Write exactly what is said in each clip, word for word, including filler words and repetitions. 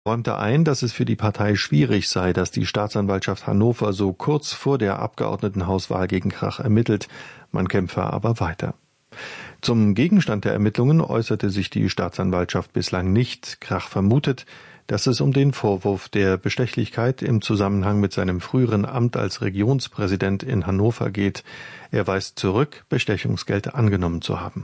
räumte ein, dass es für die Partei schwierig sei, dass die Staatsanwaltschaft Hannover so kurz vor der Abgeordnetenhauswahl gegen Krach ermittelt. Man kämpfe aber weiter. Zum Gegenstand der Ermittlungen äußerte sich die Staatsanwaltschaft bislang nicht. Krach vermutet, dass es um den Vorwurf der Bestechlichkeit im Zusammenhang mit seinem früheren Amt als Regionspräsident in Hannover geht. Er weist zurück, Bestechungsgeld angenommen zu haben.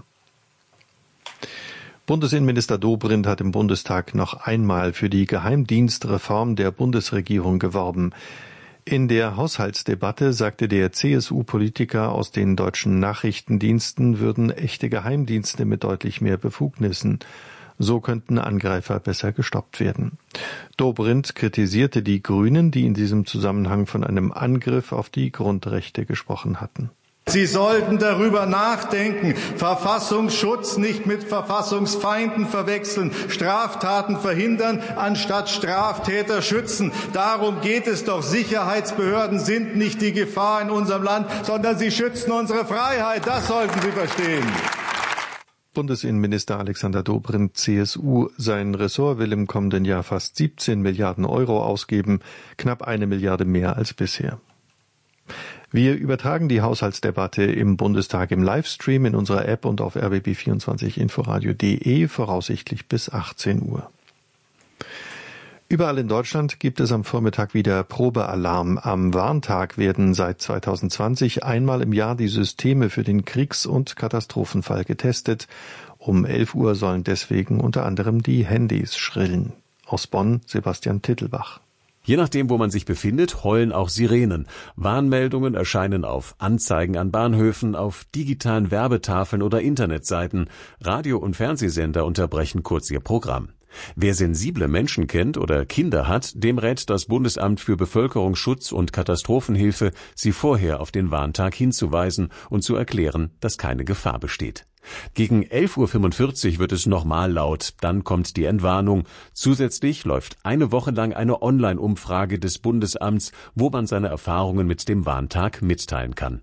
Bundesinnenminister Dobrindt hat im Bundestag noch einmal für die Geheimdienstreform der Bundesregierung geworben. In der Haushaltsdebatte sagte der C S U-Politiker aus den deutschen Nachrichtendiensten, würden echte Geheimdienste mit deutlich mehr Befugnissen. So könnten Angreifer besser gestoppt werden. Dobrindt kritisierte die Grünen, die in diesem Zusammenhang von einem Angriff auf die Grundrechte gesprochen hatten. Sie sollten darüber nachdenken, Verfassungsschutz nicht mit Verfassungsfeinden verwechseln, Straftaten verhindern, anstatt Straftäter schützen. Darum geht es doch. Sicherheitsbehörden sind nicht die Gefahr in unserem Land, sondern sie schützen unsere Freiheit. Das sollten Sie verstehen. Bundesinnenminister Alexander Dobrindt, C S U. Sein Ressort will im kommenden Jahr fast siebzehn Milliarden Euro ausgeben, knapp eine Milliarde mehr als bisher. Wir übertragen die Haushaltsdebatte im Bundestag im Livestream in unserer App und auf r b b vierundzwanzig inforadio punkt de voraussichtlich bis achtzehn Uhr. Überall in Deutschland gibt es am Vormittag wieder Probealarm. Am Warntag werden seit zweitausendzwanzig einmal im Jahr die Systeme für den Kriegs- und Katastrophenfall getestet. Um elf Uhr sollen deswegen unter anderem die Handys schrillen. Aus Bonn Sebastian Tittelbach. Je nachdem, wo man sich befindet, heulen auch Sirenen. Warnmeldungen erscheinen auf Anzeigen an Bahnhöfen, auf digitalen Werbetafeln oder Internetseiten. Radio- und Fernsehsender unterbrechen kurz ihr Programm. Wer sensible Menschen kennt oder Kinder hat, dem rät das Bundesamt für Bevölkerungsschutz und Katastrophenhilfe, sie vorher auf den Warntag hinzuweisen und zu erklären, dass keine Gefahr besteht. Gegen elf Uhr fünfundvierzig wird es nochmal laut, dann kommt die Entwarnung. Zusätzlich läuft eine Woche lang eine Online-Umfrage des Bundesamts, wo man seine Erfahrungen mit dem Warntag mitteilen kann.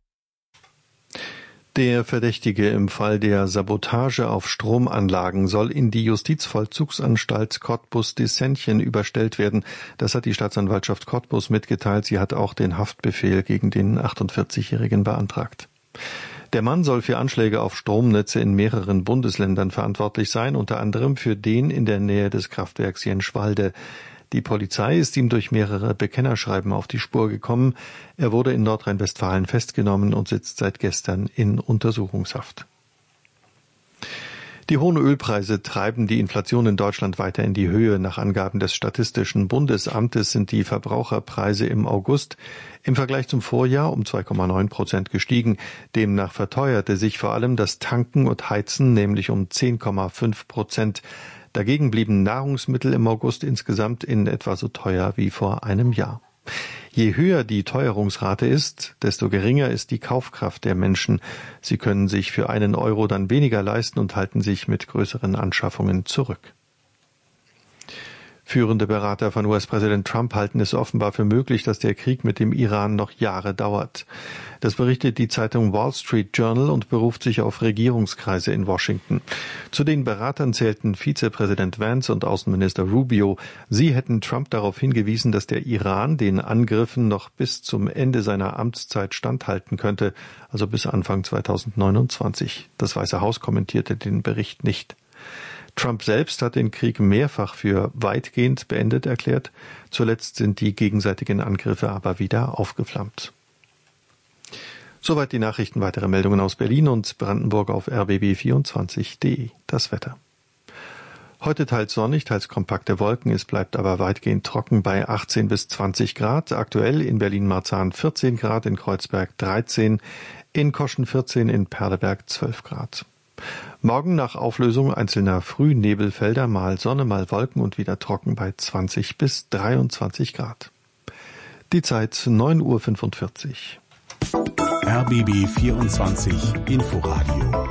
Der Verdächtige im Fall der Sabotage auf Stromanlagen soll in die Justizvollzugsanstalt Cottbus-Dessentchen überstellt werden. Das hat die Staatsanwaltschaft Cottbus mitgeteilt. Sie hat auch den Haftbefehl gegen den achtundvierzigjährigen beantragt. Der Mann soll für Anschläge auf Stromnetze in mehreren Bundesländern verantwortlich sein, unter anderem für den in der Nähe des Kraftwerks Jenschwalde. Die Polizei ist ihm durch mehrere Bekennerschreiben auf die Spur gekommen. Er wurde in Nordrhein-Westfalen festgenommen und sitzt seit gestern in Untersuchungshaft. Die hohen Ölpreise treiben die Inflation in Deutschland weiter in die Höhe. Nach Angaben des Statistischen Bundesamtes sind die Verbraucherpreise im August im Vergleich zum Vorjahr um zwei Komma neun Prozent gestiegen. Demnach verteuerte sich vor allem das Tanken und Heizen, nämlich um zehn Komma fünf Prozent. Dagegen blieben Nahrungsmittel im August insgesamt in etwa so teuer wie vor einem Jahr. Je höher die Teuerungsrate ist, desto geringer ist die Kaufkraft der Menschen. Sie können sich für einen Euro dann weniger leisten und halten sich mit größeren Anschaffungen zurück. Führende Berater von U S-Präsident Trump halten es offenbar für möglich, dass der Krieg mit dem Iran noch Jahre dauert. Das berichtet die Zeitung Wall Street Journal und beruft sich auf Regierungskreise in Washington. Zu den Beratern zählten Vizepräsident Vance und Außenminister Rubio. Sie hätten Trump darauf hingewiesen, dass der Iran den Angriffen noch bis zum Ende seiner Amtszeit standhalten könnte, also bis Anfang zweitausendneunundzwanzig. Das Weiße Haus kommentierte den Bericht nicht. Trump selbst hat den Krieg mehrfach für weitgehend beendet erklärt. Zuletzt sind die gegenseitigen Angriffe aber wieder aufgeflammt. Soweit die Nachrichten. Weitere Meldungen aus Berlin und Brandenburg auf r b b vierundzwanzig punkt de. Das Wetter. Heute teils sonnig, teils kompakte Wolken. Es bleibt aber weitgehend trocken bei achtzehn bis zwanzig Grad. Aktuell in Berlin-Marzahn vierzehn Grad, in Kreuzberg dreizehn, in Koschen vierzehn, in Perleberg zwölf Grad. Morgen nach Auflösung einzelner Frühnebelfelder mal Sonne, mal Wolken und wieder trocken bei zwanzig bis dreiundzwanzig Grad. Die Zeit neun Uhr fünfundvierzig. R B B vierundzwanzig Inforadio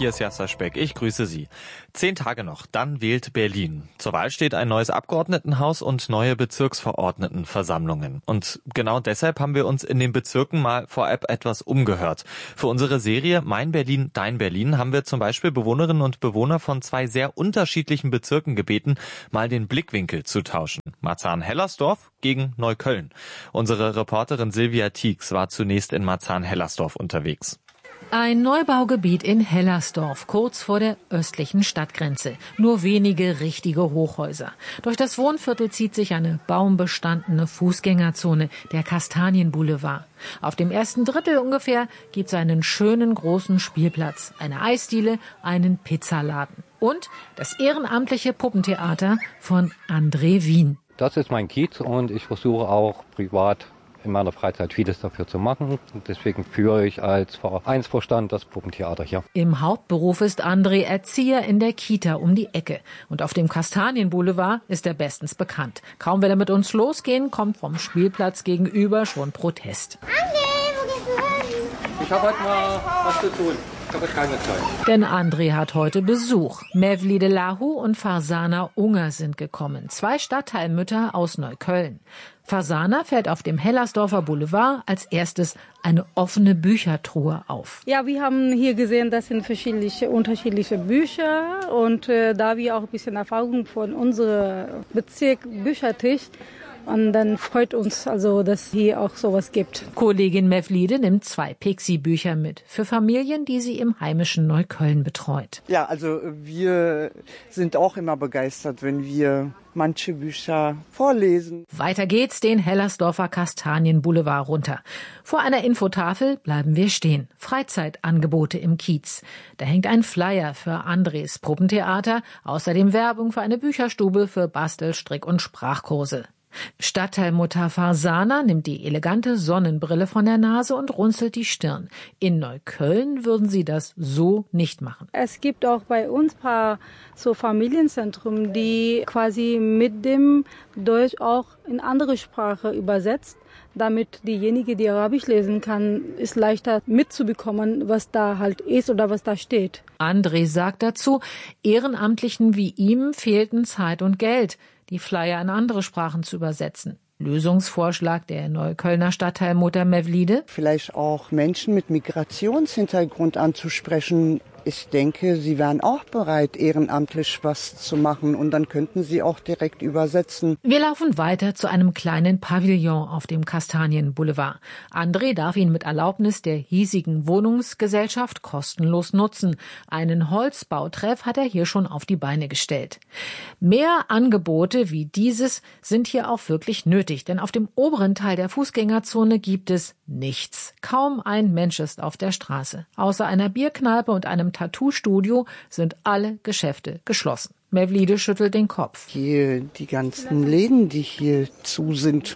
hier ist Jasser Speck. Ich grüße Sie. Zehn Tage noch, dann wählt Berlin. Zur Wahl steht ein neues Abgeordnetenhaus und neue Bezirksverordnetenversammlungen. Und genau deshalb haben wir uns in den Bezirken mal vorab etwas umgehört. Für unsere Serie Mein Berlin, Dein Berlin haben wir zum Beispiel Bewohnerinnen und Bewohner von zwei sehr unterschiedlichen Bezirken gebeten, mal den Blickwinkel zu tauschen. Marzahn-Hellersdorf gegen Neukölln. Unsere Reporterin Silvia Tieks war zunächst in Marzahn-Hellersdorf unterwegs. Ein Neubaugebiet in Hellersdorf, kurz vor der östlichen Stadtgrenze. Nur wenige richtige Hochhäuser. Durch das Wohnviertel zieht sich eine baumbestandene Fußgängerzone, der Kastanienboulevard. Auf dem ersten Drittel ungefähr gibt es einen schönen großen Spielplatz, eine Eisdiele, einen Pizzaladen und das ehrenamtliche Puppentheater von André Wien. Das ist mein Kiez und ich versuche auch privat in meiner Freizeit vieles dafür zu machen. Und deswegen führe ich als Vereinsvorstand das Puppentheater hier. Im Hauptberuf ist André Erzieher in der Kita um die Ecke. Und auf dem Kastanienboulevard ist er bestens bekannt. Kaum will er mit uns losgehen, kommt vom Spielplatz gegenüber schon Protest. André, wo gehst du hin? Ich habe heute mal was zu tun. Ich habe keine Zeit. Denn André hat heute Besuch. Mevlide Lahu und Farzana Unger sind gekommen. Zwei Stadtteilmütter aus Neukölln. Farzana fällt auf dem Hellersdorfer Boulevard als erstes eine offene Büchertruhe auf. Ja, wir haben hier gesehen, das sind verschiedene unterschiedliche Bücher und äh, da wir auch ein bisschen Erfahrung von unserem Bezirk Büchertisch. Und dann freut uns also, dass hier auch sowas gibt. Kollegin Mevlide nimmt zwei Pixie-Bücher mit für Familien, die sie im heimischen Neukölln betreut. Ja, also wir sind auch immer begeistert, wenn wir manche Bücher vorlesen. Weiter geht's den Hellersdorfer Kastanienboulevard runter. Vor einer Infotafel bleiben wir stehen. Freizeitangebote im Kiez. Da hängt ein Flyer für Andres Puppentheater, außerdem Werbung für eine Bücherstube für Bastel-, Strick- und Sprachkurse. Stadtteilmutter Farzana nimmt die elegante Sonnenbrille von der Nase und runzelt die Stirn. In Neukölln würden sie das so nicht machen. Es gibt auch bei uns ein paar so Familienzentren, die quasi mit dem Deutsch auch in andere Sprache übersetzt, damit diejenige, die Arabisch lesen kann, ist leichter mitzubekommen, was da halt ist oder was da steht. André sagt dazu, Ehrenamtlichen wie ihm fehlten Zeit und Geld, die Flyer in andere Sprachen zu übersetzen. Lösungsvorschlag der Neuköllner Stadtteilmutter Mevlide? Vielleicht auch Menschen mit Migrationshintergrund anzusprechen. Ich denke, sie wären auch bereit, ehrenamtlich was zu machen und dann könnten sie auch direkt übersetzen. Wir laufen weiter zu einem kleinen Pavillon auf dem Kastanienboulevard. André darf ihn mit Erlaubnis der hiesigen Wohnungsgesellschaft kostenlos nutzen. Einen Holzbautreff hat er hier schon auf die Beine gestellt. Mehr Angebote wie dieses sind hier auch wirklich nötig, denn auf dem oberen Teil der Fußgängerzone gibt es nichts. Kaum ein Mensch ist auf der Straße. Außer einer Bierkneipe und einem Tattoo-Studio sind alle Geschäfte geschlossen. Mevlide schüttelt den Kopf. Hier die ganzen Läden, die hier zu sind,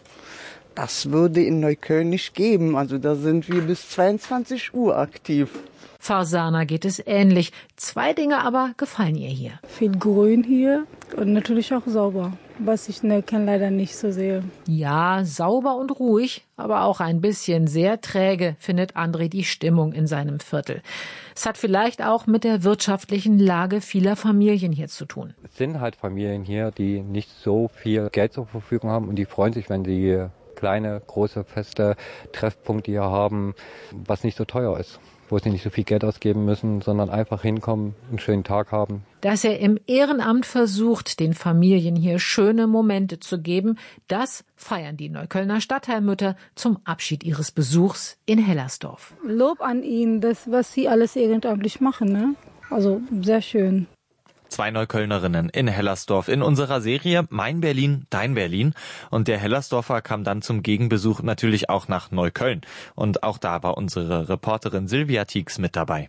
das würde in Neukölln nicht geben. Also da sind wir bis zweiundzwanzig Uhr aktiv. Farzana geht es ähnlich. Zwei Dinge aber gefallen ihr hier. Viel Grün hier und natürlich auch sauber, was ich in Neukölln leider nicht so sehe. Ja, sauber und ruhig, aber auch ein bisschen sehr träge findet André die Stimmung in seinem Viertel. Es hat vielleicht auch mit der wirtschaftlichen Lage vieler Familien hier zu tun. Es sind halt Familien hier, die nicht so viel Geld zur Verfügung haben und die freuen sich, wenn sie kleine, große, feste Treffpunkte hier haben, was nicht so teuer ist, wo sie nicht so viel Geld ausgeben müssen, sondern einfach hinkommen, einen schönen Tag haben. Dass er im Ehrenamt versucht, den Familien hier schöne Momente zu geben, das feiern die Neuköllner Stadtteilmütter zum Abschied ihres Besuchs in Hellersdorf. Lob an ihn, das, was sie alles ehrenamtlich machen, ne? Also sehr schön. Zwei Neuköllnerinnen in Hellersdorf in unserer Serie Mein Berlin, Dein Berlin. Und der Hellersdorfer kam dann zum Gegenbesuch natürlich auch nach Neukölln. Und auch da war unsere Reporterin Silvia Tieks mit dabei.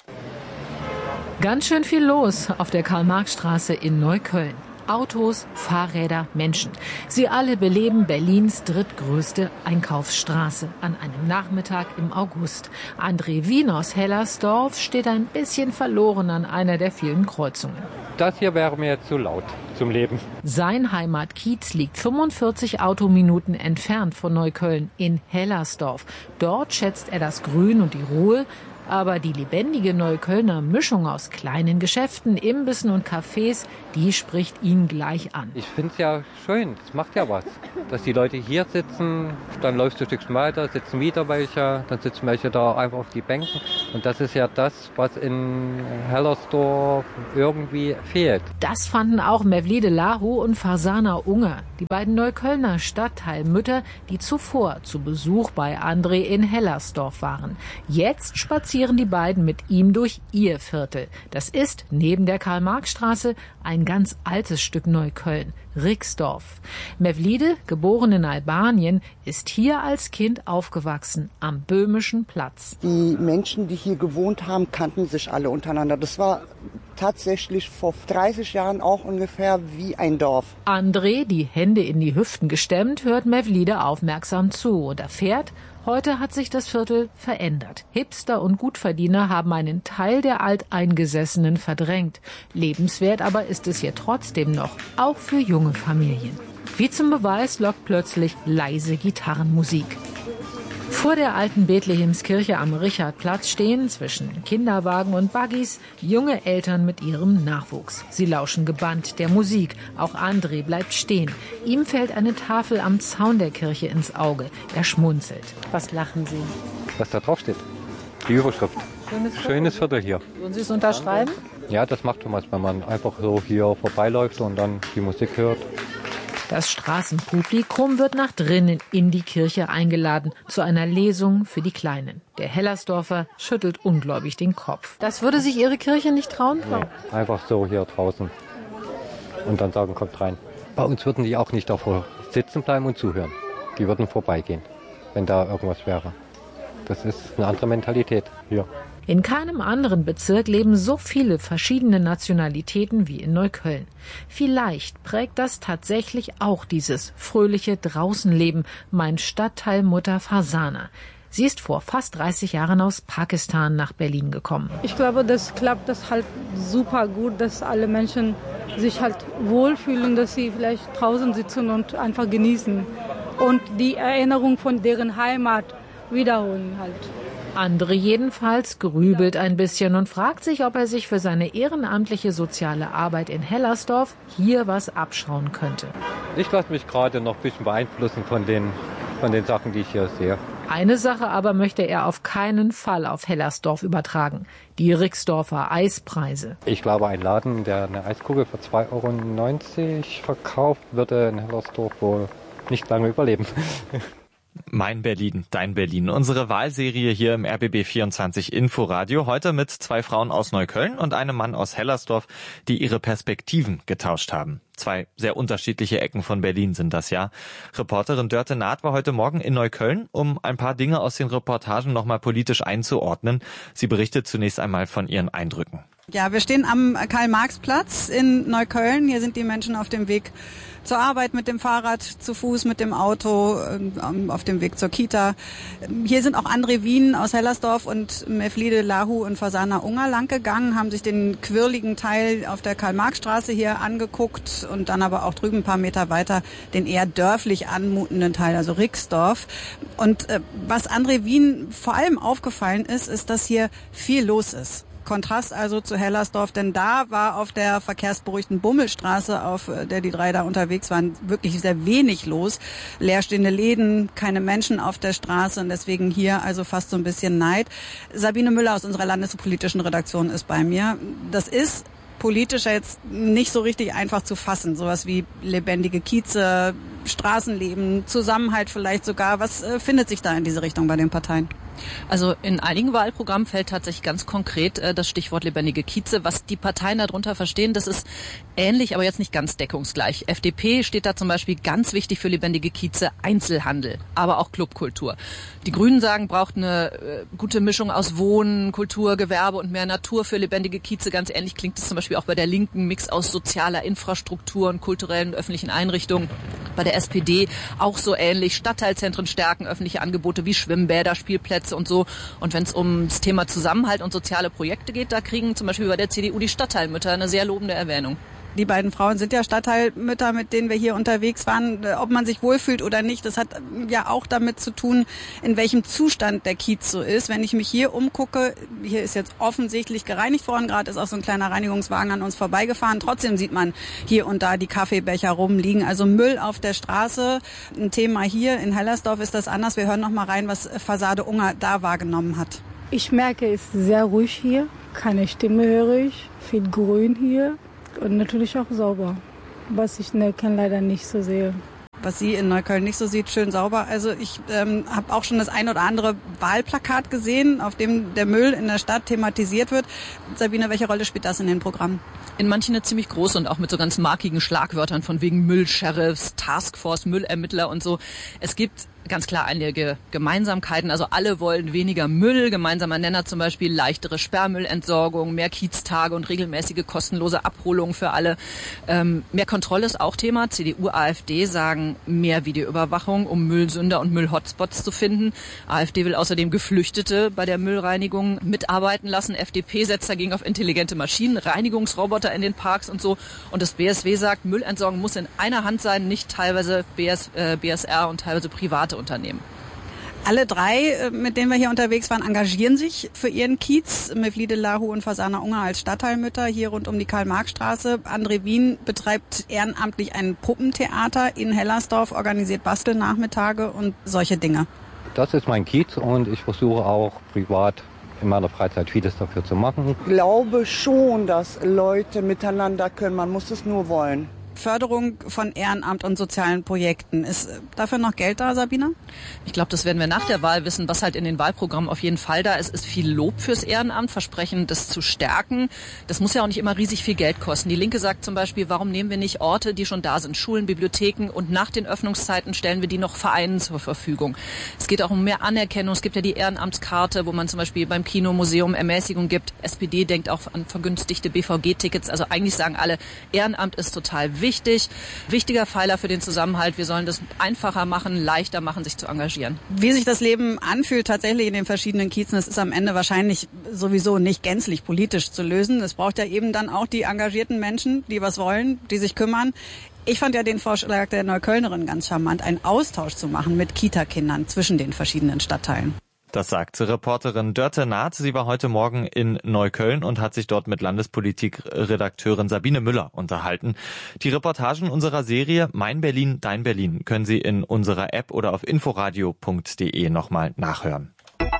Ganz schön viel los auf der Karl-Marx-Straße in Neukölln. Autos, Fahrräder, Menschen. Sie alle beleben Berlins drittgrößte Einkaufsstraße an einem Nachmittag im August. André Wien aus Hellersdorf steht ein bisschen verloren an einer der vielen Kreuzungen. Das hier wäre mir zu laut zum Leben. Sein Heimatkiez liegt fünfundvierzig Autominuten entfernt von Neukölln in Hellersdorf. Dort schätzt er das Grün und die Ruhe. Aber die lebendige Neuköllner Mischung aus kleinen Geschäften, Imbissen und Cafés, die spricht ihn gleich an. Ich finde es ja schön, es macht ja was, dass die Leute hier sitzen, dann läufst du ein Stückchen weiter, sitzen wieder welche, dann sitzen welche da einfach auf die Bänken. Und das ist ja das, was in Hellersdorf irgendwie fehlt. Das fanden auch Mevlide Lahu und Farzana Unger, die beiden Neuköllner Stadtteilmütter, die zuvor zu Besuch bei André in Hellersdorf waren. Jetzt spazieren die beiden mit ihm durch ihr Viertel. Das ist neben der Karl-Marx-Straße ein ganz altes Stück Neukölln, Rixdorf. Mevlide, geboren in Albanien, ist hier als Kind aufgewachsen, am Böhmischen Platz. Die Menschen, die hier gewohnt haben, kannten sich alle untereinander. Das war tatsächlich vor dreißig Jahren auch ungefähr wie ein Dorf. André, die Hände in die Hüften gestemmt, hört Mevlide aufmerksam zu und erfährt, heute hat sich das Viertel verändert. Hipster und Gutverdiener haben einen Teil der Alteingesessenen verdrängt. Lebenswert aber ist es hier trotzdem noch, auch für junge Familien. Wie zum Beweis lockt plötzlich leise Gitarrenmusik. Vor der alten Bethlehemskirche am Richardplatz stehen zwischen Kinderwagen und Buggies junge Eltern mit ihrem Nachwuchs. Sie lauschen gebannt der Musik. Auch André bleibt stehen. Ihm fällt eine Tafel am Zaun der Kirche ins Auge. Er schmunzelt. Was lachen Sie? Was da drauf steht. Die Überschrift. Schönes Viertel, Schönes Viertel hier. Würden Sie es unterschreiben? Ja, das macht Thomas, wenn man einfach so hier vorbeiläuft und dann die Musik hört. Das Straßenpublikum wird nach drinnen in die Kirche eingeladen, zu einer Lesung für die Kleinen. Der Hellersdorfer schüttelt ungläubig den Kopf. Das würde sich Ihre Kirche nicht trauen? Nee, einfach so hier draußen und dann sagen, kommt rein. Bei uns würden die auch nicht davor sitzen bleiben und zuhören. Die würden vorbeigehen, wenn da irgendwas wäre. Das ist eine andere Mentalität hier. In keinem anderen Bezirk leben so viele verschiedene Nationalitäten wie in Neukölln. Vielleicht prägt das tatsächlich auch dieses fröhliche Draußenleben, meint Stadtteilmutter Farzana. Sie ist vor fast dreißig Jahren aus Pakistan nach Berlin gekommen. Ich glaube, das klappt das halt super gut, dass alle Menschen sich halt wohlfühlen, dass sie vielleicht draußen sitzen und einfach genießen und die Erinnerung von deren Heimat wiederholen halt. André jedenfalls grübelt ein bisschen und fragt sich, ob er sich für seine ehrenamtliche soziale Arbeit in Hellersdorf hier was abschauen könnte. Ich lasse mich gerade noch ein bisschen beeinflussen von den, von den Sachen, die ich hier sehe. Eine Sache aber möchte er auf keinen Fall auf Hellersdorf übertragen. Die Rixdorfer Eispreise. Ich glaube, ein Laden, der eine Eiskugel für zwei Euro neunzig verkauft, würde in Hellersdorf wohl nicht lange überleben. Mein Berlin, dein Berlin. Unsere Wahlserie hier im R B B vierundzwanzig Inforadio. Heute mit zwei Frauen aus Neukölln und einem Mann aus Hellersdorf, die ihre Perspektiven getauscht haben. Zwei sehr unterschiedliche Ecken von Berlin sind das ja. Reporterin Dörte Naht war heute Morgen in Neukölln, um ein paar Dinge aus den Reportagen nochmal politisch einzuordnen. Sie berichtet zunächst einmal von ihren Eindrücken. Ja, wir stehen am Karl-Marx-Platz in Neukölln. Hier sind die Menschen auf dem Weg zur Arbeit mit dem Fahrrad, zu Fuß, mit dem Auto, auf dem Weg zur Kita. Hier sind auch André Wien aus Hellersdorf und Mevlide Lahu und Farzana Unger lang gegangen, haben sich den quirligen Teil auf der Karl-Marx-Straße hier angeguckt und dann aber auch drüben ein paar Meter weiter den eher dörflich anmutenden Teil, also Rixdorf. Und äh, was André Wien vor allem aufgefallen ist, ist, dass hier viel los ist. Kontrast also zu Hellersdorf, denn da war auf der verkehrsberuhigten Bummelstraße, auf der die drei da unterwegs waren, wirklich sehr wenig los. Leerstehende Läden, keine Menschen auf der Straße und deswegen hier also fast so ein bisschen Neid. Sabine Müller aus unserer landespolitischen Redaktion ist bei mir. Das ist politisch jetzt nicht so richtig einfach zu fassen. Sowas wie lebendige Kieze, Straßenleben, Zusammenhalt vielleicht sogar. Was äh, findet sich da in diese Richtung bei den Parteien? Also in einigen Wahlprogrammen fällt tatsächlich ganz konkret äh, das Stichwort lebendige Kieze. Was die Parteien darunter verstehen, das ist ähnlich, aber jetzt nicht ganz deckungsgleich. F D P steht da zum Beispiel ganz wichtig für lebendige Kieze Einzelhandel, aber auch Clubkultur. Die Grünen sagen, braucht eine äh, gute Mischung aus Wohnen, Kultur, Gewerbe und mehr Natur für lebendige Kieze. Ganz ähnlich klingt es zum Beispiel auch bei der Linken, Mix aus sozialer Infrastruktur und kulturellen und öffentlichen Einrichtungen. Bei der S P D auch so ähnlich, Stadtteilzentren stärken, öffentliche Angebote wie Schwimmbäder, Spielplätze und so. Und wenn es um das Thema Zusammenhalt und soziale Projekte geht, da kriegen zum Beispiel bei der C D U die Stadtteilmütter eine sehr lobende Erwähnung. Die beiden Frauen sind ja Stadtteilmütter, mit denen wir hier unterwegs waren. Ob man sich wohlfühlt oder nicht, das hat ja auch damit zu tun, in welchem Zustand der Kiez so ist. Wenn ich mich hier umgucke, hier ist jetzt offensichtlich gereinigt worden, gerade ist auch so ein kleiner Reinigungswagen an uns vorbeigefahren. Trotzdem sieht man hier und da die Kaffeebecher rumliegen. Also Müll auf der Straße, ein Thema hier. In Hellersdorf ist das anders. Wir hören noch mal rein, was Fassade Unger da wahrgenommen hat. Ich merke, es ist sehr ruhig hier. Keine Stimme höre ich. Viel Grün hier. Und natürlich auch sauber, was ich in Neukölln leider nicht so sehe. Was sie in Neukölln nicht so sieht, schön sauber. Also ich ähm, habe auch schon das ein oder andere Wahlplakat gesehen, auf dem der Müll in der Stadt thematisiert wird. Sabine, welche Rolle spielt das in den Programmen? In manchen eine ziemlich große und auch mit so ganz markigen Schlagwörtern von wegen Müllsheriffs, Taskforce, Müllermittler und so. Es gibt ganz klar einige Gemeinsamkeiten. Also alle wollen weniger Müll. Gemeinsamer Nenner zum Beispiel leichtere Sperrmüllentsorgung, mehr Kieztage und regelmäßige kostenlose Abholungen für alle. Ähm, mehr Kontrolle ist auch Thema. C D U, AfD sagen mehr Videoüberwachung, um Müllsünder und Müllhotspots zu finden. AfD will außerdem Geflüchtete bei der Müllreinigung mitarbeiten lassen. F D P setzt dagegen auf intelligente Maschinen, Reinigungsroboter in den Parks und so. Und das B S W sagt, Müllentsorgung muss in einer Hand sein, nicht teilweise B S, äh, B S R und teilweise private Unternehmen. Alle drei, mit denen wir hier unterwegs waren, engagieren sich für ihren Kiez. Mevlide Lahu und Fasana Unger als Stadtteilmütter hier rund um die Karl-Marx-Straße. André Wien betreibt ehrenamtlich ein Puppentheater in Hellersdorf, organisiert Bastelnachmittage und solche Dinge. Das ist mein Kiez und ich versuche auch privat in meiner Freizeit vieles dafür zu machen. Ich glaube schon, dass Leute miteinander können. Man muss es nur wollen. Förderung von Ehrenamt und sozialen Projekten. Ist dafür noch Geld da, Sabine? Ich glaube, das werden wir nach der Wahl wissen. Was halt in den Wahlprogrammen auf jeden Fall da ist, ist viel Lob fürs Ehrenamt, Versprechen, das zu stärken. Das muss ja auch nicht immer riesig viel Geld kosten. Die Linke sagt zum Beispiel, warum nehmen wir nicht Orte, die schon da sind, Schulen, Bibliotheken, und nach den Öffnungszeiten stellen wir die noch Vereinen zur Verfügung. Es geht auch um mehr Anerkennung. Es gibt ja die Ehrenamtskarte, wo man zum Beispiel beim Kinomuseum Ermäßigung gibt. S P D denkt auch an vergünstigte B V G-Tickets. Also eigentlich sagen alle, Ehrenamt ist total wichtig. Wichtig, wichtiger Pfeiler für den Zusammenhalt. Wir sollen das einfacher machen, leichter machen, sich zu engagieren. Wie sich das Leben anfühlt tatsächlich in den verschiedenen Kiezen, das ist am Ende wahrscheinlich sowieso nicht gänzlich politisch zu lösen. Es braucht ja eben dann auch die engagierten Menschen, die was wollen, die sich kümmern. Ich fand ja den Vorschlag der Neuköllnerin ganz charmant, einen Austausch zu machen mit Kita-Kindern zwischen den verschiedenen Stadtteilen. Das sagt Reporterin Dörte Naht. Sie war heute Morgen in Neukölln und hat sich dort mit Landespolitikredakteurin Sabine Müller unterhalten. Die Reportagen unserer Serie Mein Berlin, Dein Berlin können Sie in unserer App oder auf inforadio punkt de nochmal nachhören.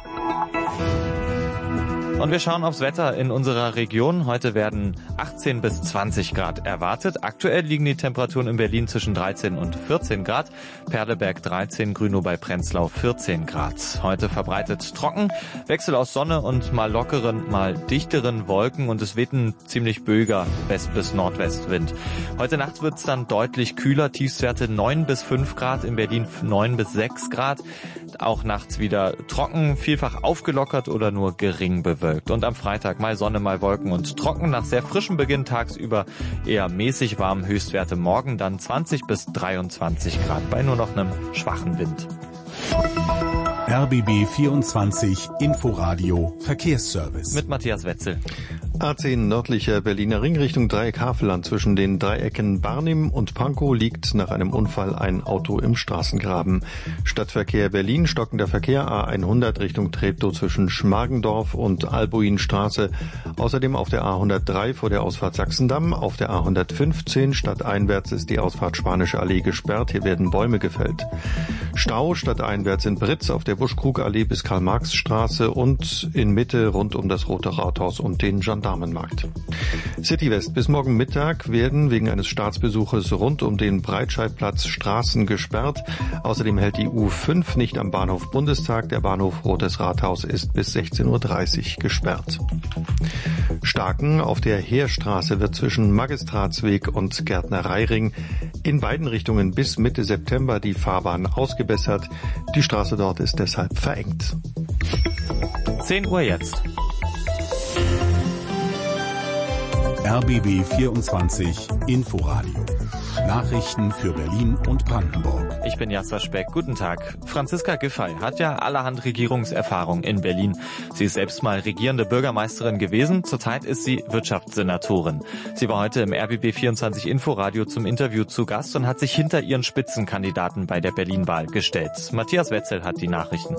Und wir schauen aufs Wetter in unserer Region. Heute werden achtzehn bis zwanzig Grad erwartet. Aktuell liegen die Temperaturen in Berlin zwischen dreizehn und vierzehn Grad. Perleberg dreizehn, Grünow bei Prenzlau vierzehn Grad. Heute verbreitet trocken, Wechsel aus Sonne und mal lockeren, mal dichteren Wolken, und es weht ein ziemlich böiger West- bis Nordwestwind. Heute Nacht wird es dann deutlich kühler, Tiefstwerte neun bis fünf Grad, in Berlin neun bis sechs Grad. Auch nachts wieder trocken, vielfach aufgelockert oder nur gering bewölkt. Und am Freitag mal Sonne, mal Wolken und trocken. Nach sehr frischem Beginn tagsüber eher mäßig warm. Höchstwerte morgen dann zwanzig bis dreiundzwanzig Grad bei nur noch einem schwachen Wind. R B B vierundzwanzig Inforadio Verkehrsservice. Mit Matthias Wetzel. A zehn nördlicher Berliner Ring Richtung Dreieck Havelland. Zwischen den Dreiecken Barnim und Pankow liegt nach einem Unfall ein Auto im Straßengraben. Stadtverkehr Berlin, stockender Verkehr A hundert Richtung Treptow zwischen Schmargendorf und Albuinstraße. Außerdem auf der A hundertdrei vor der Ausfahrt Sachsendamm. Auf der A hundertfünfzehn stadteinwärts ist die Ausfahrt Spanische Allee gesperrt. Hier werden Bäume gefällt. Stau stadteinwärts in Britz auf der Buschkrugallee bis Karl-Marx-Straße und in Mitte rund um das Rote Rathaus und den Gendarmenmarkt. City West. Bis morgen Mittag werden wegen eines Staatsbesuches rund um den Breitscheidplatz Straßen gesperrt. Außerdem hält die U fünf nicht am Bahnhof Bundestag. Der Bahnhof Rotes Rathaus ist bis sechzehn Uhr dreißig gesperrt. Starken auf der Heerstraße wird zwischen Magistratsweg und Gärtnereiring in beiden Richtungen bis Mitte September die Fahrbahn ausgebessert. Die Straße dort ist deshalb verengt. zehn Uhr jetzt. R B B vierundzwanzig Inforadio. Nachrichten für Berlin und Brandenburg. Ich bin Jasper Speck. Guten Tag. Franziska Giffey hat ja allerhand Regierungserfahrung in Berlin. Sie ist selbst mal regierende Bürgermeisterin gewesen. Zurzeit ist sie Wirtschaftssenatorin. Sie war heute im R B B vierundzwanzig Inforadio zum Interview zu Gast und hat sich hinter ihren Spitzenkandidaten bei der Berlin-Wahl gestellt. Matthias Wetzel hat die Nachrichten.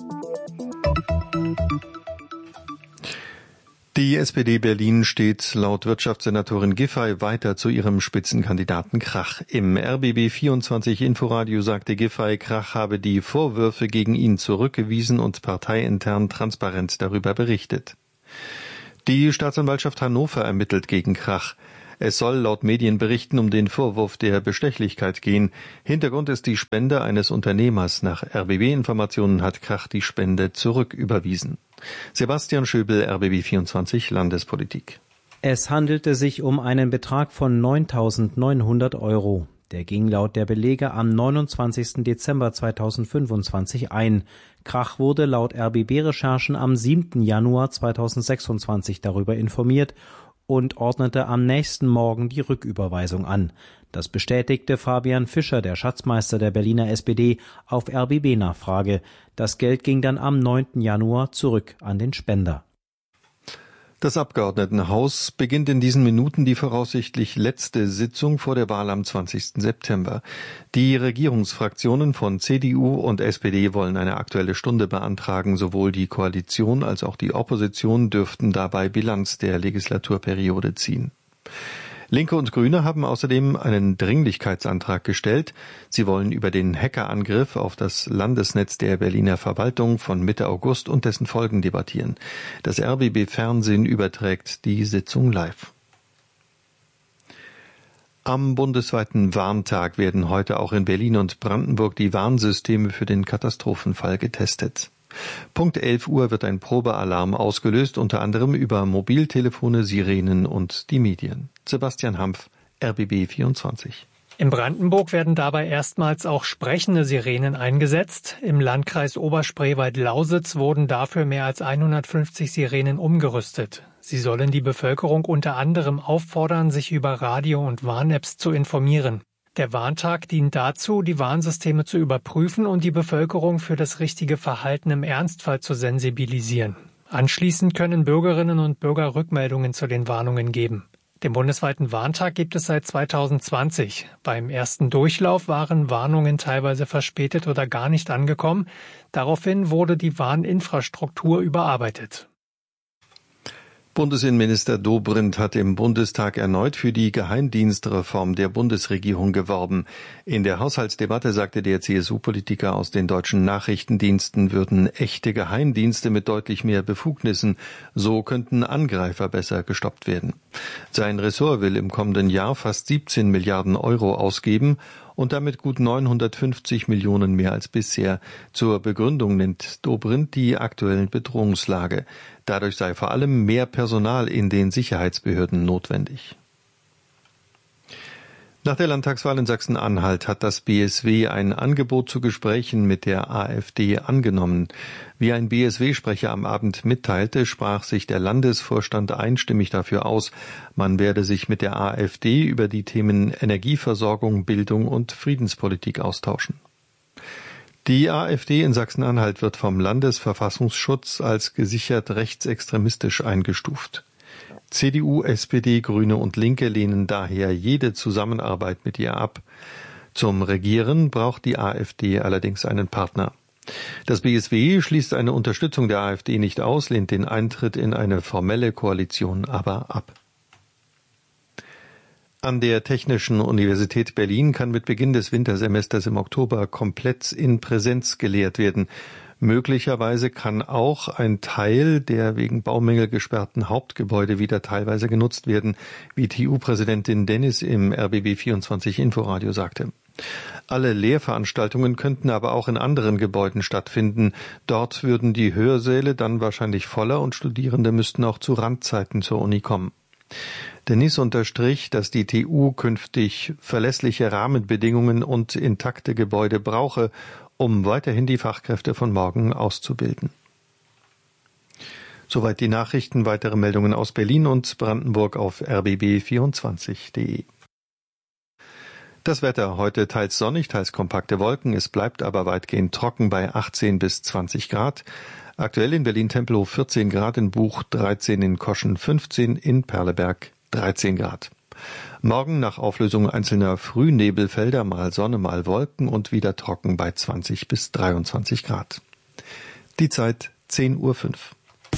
Die S P D Berlin steht laut Wirtschaftssenatorin Giffey weiter zu ihrem Spitzenkandidaten Krach. Im R B B vierundzwanzig Inforadio sagte Giffey, Krach habe die Vorwürfe gegen ihn zurückgewiesen und parteiintern transparent darüber berichtet. Die Staatsanwaltschaft Hannover ermittelt gegen Krach. Es soll laut Medienberichten um den Vorwurf der Bestechlichkeit gehen. Hintergrund ist die Spende eines Unternehmers. Nach R B B-Informationen hat Krach die Spende zurücküberwiesen. Sebastian Schöbel, R B B vierundzwanzig Landespolitik. Es handelte sich um einen Betrag von neuntausendneunhundert Euro. Der ging laut der Belege am neunundzwanzigsten Dezember zweitausendfünfundzwanzig ein. Krach wurde laut R B B-Recherchen am siebten Januar zweitausendsechsundzwanzig darüber informiert und ordnete am nächsten Morgen die Rücküberweisung an. Das bestätigte Fabian Fischer, der Schatzmeister der Berliner S P D, auf R B B-Nachfrage. Das Geld ging dann am neunten Januar zurück an den Spender. Das Abgeordnetenhaus beginnt in diesen Minuten die voraussichtlich letzte Sitzung vor der Wahl am zwanzigsten September. Die Regierungsfraktionen von C D U und S P D wollen eine Aktuelle Stunde beantragen. Sowohl die Koalition als auch die Opposition dürften dabei Bilanz der Legislaturperiode ziehen. Linke und Grüne haben außerdem einen Dringlichkeitsantrag gestellt. Sie wollen über den Hackerangriff auf das Landesnetz der Berliner Verwaltung von Mitte August und dessen Folgen debattieren. Das R B B Fernsehen überträgt die Sitzung live. Am bundesweiten Warntag werden heute auch in Berlin und Brandenburg die Warnsysteme für den Katastrophenfall getestet. Punkt elf Uhr wird ein Probealarm ausgelöst, unter anderem über Mobiltelefone, Sirenen und die Medien. Sebastian Hampf, R B B vierundzwanzig. In Brandenburg werden dabei erstmals auch sprechende Sirenen eingesetzt. Im Landkreis Oberspreewald-Lausitz wurden dafür mehr als hundertfünfzig Sirenen umgerüstet. Sie sollen die Bevölkerung unter anderem auffordern, sich über Radio- und Warn-Apps zu informieren. Der Warntag dient dazu, die Warnsysteme zu überprüfen und die Bevölkerung für das richtige Verhalten im Ernstfall zu sensibilisieren. Anschließend können Bürgerinnen und Bürger Rückmeldungen zu den Warnungen geben. Den bundesweiten Warntag gibt es seit zweitausendzwanzig. Beim ersten Durchlauf waren Warnungen teilweise verspätet oder gar nicht angekommen. Daraufhin wurde die Warninfrastruktur überarbeitet. Bundesinnenminister Dobrindt hat im Bundestag erneut für die Geheimdienstreform der Bundesregierung geworben. In der Haushaltsdebatte sagte der C S U-Politiker, aus den deutschen Nachrichtendiensten würden echte Geheimdienste mit deutlich mehr Befugnissen. So könnten Angreifer besser gestoppt werden. Sein Ressort will im kommenden Jahr fast siebzehn Milliarden Euro ausgeben und damit gut neunhundertfünfzig Millionen mehr als bisher. Zur Begründung nennt Dobrindt die aktuellen Bedrohungslage. Dadurch sei vor allem mehr Personal in den Sicherheitsbehörden notwendig. Nach der Landtagswahl in Sachsen-Anhalt hat das B S W ein Angebot zu Gesprächen mit der AfD angenommen. Wie ein B S W-Sprecher am Abend mitteilte, sprach sich der Landesvorstand einstimmig dafür aus, man werde sich mit der AfD über die Themen Energieversorgung, Bildung und Friedenspolitik austauschen. Die AfD in Sachsen-Anhalt wird vom Landesverfassungsschutz als gesichert rechtsextremistisch eingestuft. C D U, S P D, Grüne und Linke lehnen daher jede Zusammenarbeit mit ihr ab. Zum Regieren braucht die AfD allerdings einen Partner. Das B S W schließt eine Unterstützung der AfD nicht aus, lehnt den Eintritt in eine formelle Koalition aber ab. An der Technischen Universität Berlin kann mit Beginn des Wintersemesters im Oktober komplett in Präsenz gelehrt werden. Möglicherweise kann auch ein Teil der wegen Baumängel gesperrten Hauptgebäude wieder teilweise genutzt werden, wie T U-Präsidentin Dennis im R B B vierundzwanzig Inforadio sagte. Alle Lehrveranstaltungen könnten aber auch in anderen Gebäuden stattfinden. Dort würden die Hörsäle dann wahrscheinlich voller und Studierende müssten auch zu Randzeiten zur Uni kommen. Dennis unterstrich, dass die T U künftig verlässliche Rahmenbedingungen und intakte Gebäude brauche, um weiterhin die Fachkräfte von morgen auszubilden. Soweit die Nachrichten. Weitere Meldungen aus Berlin und Brandenburg auf r b b vierundzwanzig punkt d e. Das Wetter heute teils sonnig, teils kompakte Wolken. Es bleibt aber weitgehend trocken bei achtzehn bis zwanzig Grad. Aktuell in Berlin-Tempelhof vierzehn Grad, in Buch dreizehn, in Koschen fünfzehn, in Perleberg dreizehn Grad. Morgen nach Auflösung einzelner Frühnebelfelder mal Sonne, mal Wolken und wieder trocken bei zwanzig bis dreiundzwanzig Grad. Die Zeit zehn Uhr fünf.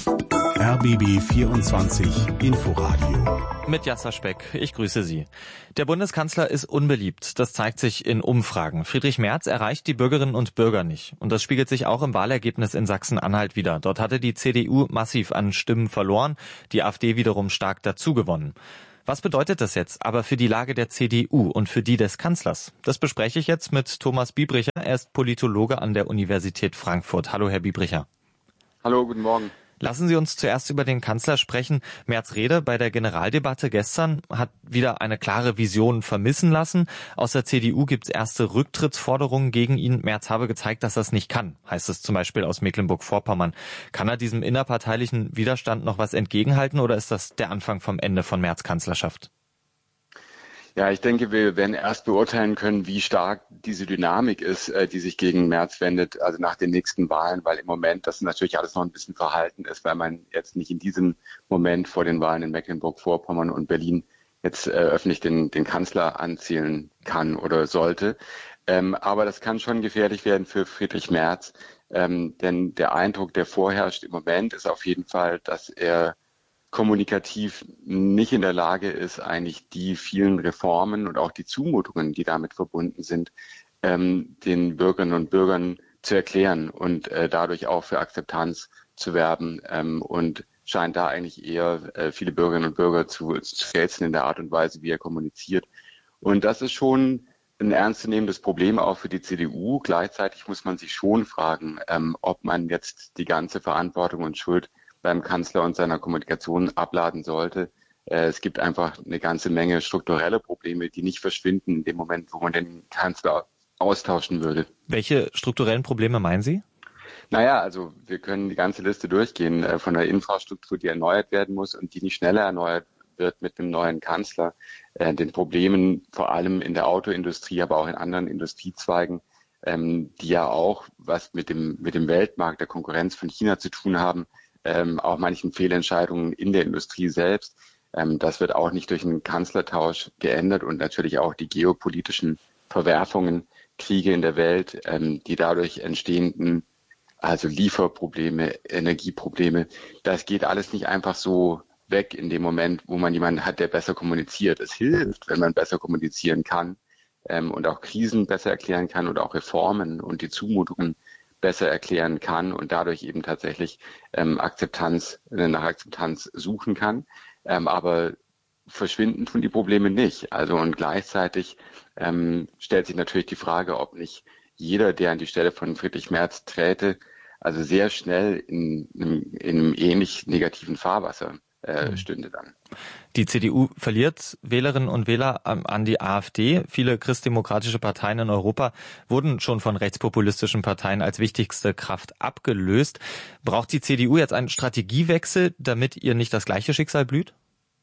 R B B vierundzwanzig Inforadio. Mit Jasser Speck, ich grüße Sie. Der Bundeskanzler ist unbeliebt, das zeigt sich in Umfragen. Friedrich Merz erreicht die Bürgerinnen und Bürger nicht. Und das spiegelt sich auch im Wahlergebnis in Sachsen-Anhalt wider. Dort hatte die C D U massiv an Stimmen verloren, die AfD wiederum stark dazugewonnen. Was bedeutet das jetzt aber für die Lage der C D U und für die des Kanzlers? Das bespreche ich jetzt mit Thomas Biebricher. Er ist Politologe an der Universität Frankfurt. Hallo, Herr Biebricher. Hallo, guten Morgen. Lassen Sie uns zuerst über den Kanzler sprechen. Merz' Rede bei der Generaldebatte gestern hat wieder eine klare Vision vermissen lassen. Aus der C D U gibt es erste Rücktrittsforderungen gegen ihn. Merz habe gezeigt, dass er es nicht kann, heißt es zum Beispiel aus Mecklenburg-Vorpommern. Kann er diesem innerparteilichen Widerstand noch was entgegenhalten oder ist das der Anfang vom Ende von Merz' Kanzlerschaft? Ja, ich denke, wir werden erst beurteilen können, wie stark diese Dynamik ist, die sich gegen Merz wendet, also nach den nächsten Wahlen, weil im Moment das natürlich alles noch ein bisschen verhalten ist, weil man jetzt nicht in diesem Moment vor den Wahlen in Mecklenburg-Vorpommern und Berlin jetzt äh, öffentlich den, den Kanzler anzählen kann oder sollte. Ähm, aber das kann schon gefährlich werden für Friedrich Merz, ähm, denn der Eindruck, der vorherrscht im Moment, ist auf jeden Fall, dass er kommunikativ nicht in der Lage ist, eigentlich die vielen Reformen und auch die Zumutungen, die damit verbunden sind, ähm, den Bürgerinnen und Bürgern zu erklären und äh, dadurch auch für Akzeptanz zu werben ähm, und scheint da eigentlich eher äh, viele Bürgerinnen und Bürger zu, zu rätseln in der Art und Weise, wie er kommuniziert. Und das ist schon ein ernstzunehmendes Problem auch für die C D U. Gleichzeitig muss man sich schon fragen, ähm, ob man jetzt die ganze Verantwortung und Schuld beim Kanzler und seiner Kommunikation abladen sollte. Es gibt einfach eine ganze Menge strukturelle Probleme, die nicht verschwinden in dem Moment, wo man den Kanzler austauschen würde. Welche strukturellen Probleme meinen Sie? Naja, also wir können die ganze Liste durchgehen von der Infrastruktur, die erneuert werden muss und die nicht schneller erneuert wird mit einem neuen Kanzler, den Problemen vor allem in der Autoindustrie, aber auch in anderen Industriezweigen, die ja auch was mit dem, mit dem Weltmarkt, der Konkurrenz von China zu tun haben, Ähm, auch manchen Fehlentscheidungen in der Industrie selbst. Ähm, das wird auch nicht durch einen Kanzlertausch geändert und natürlich auch die geopolitischen Verwerfungen, Kriege in der Welt, ähm, die dadurch entstehenden, also Lieferprobleme, Energieprobleme, das geht alles nicht einfach so weg in dem Moment, wo man jemanden hat, der besser kommuniziert. Es hilft, wenn man besser kommunizieren kann ähm, und auch Krisen besser erklären kann und auch Reformen und die Zumutungen besser erklären kann und dadurch eben tatsächlich ähm, Akzeptanz, nach Akzeptanz suchen kann. Ähm, aber verschwinden tun die Probleme nicht. Also und gleichzeitig ähm, stellt sich natürlich die Frage, ob nicht jeder, der an die Stelle von Friedrich Merz träte, also sehr schnell in, in, in einem ähnlich negativen Fahrwasser äh, stünde dann. Die C D U verliert Wählerinnen und Wähler an die AfD. Viele christdemokratische Parteien in Europa wurden schon von rechtspopulistischen Parteien als wichtigste Kraft abgelöst. Braucht die C D U jetzt einen Strategiewechsel, damit ihr nicht das gleiche Schicksal blüht?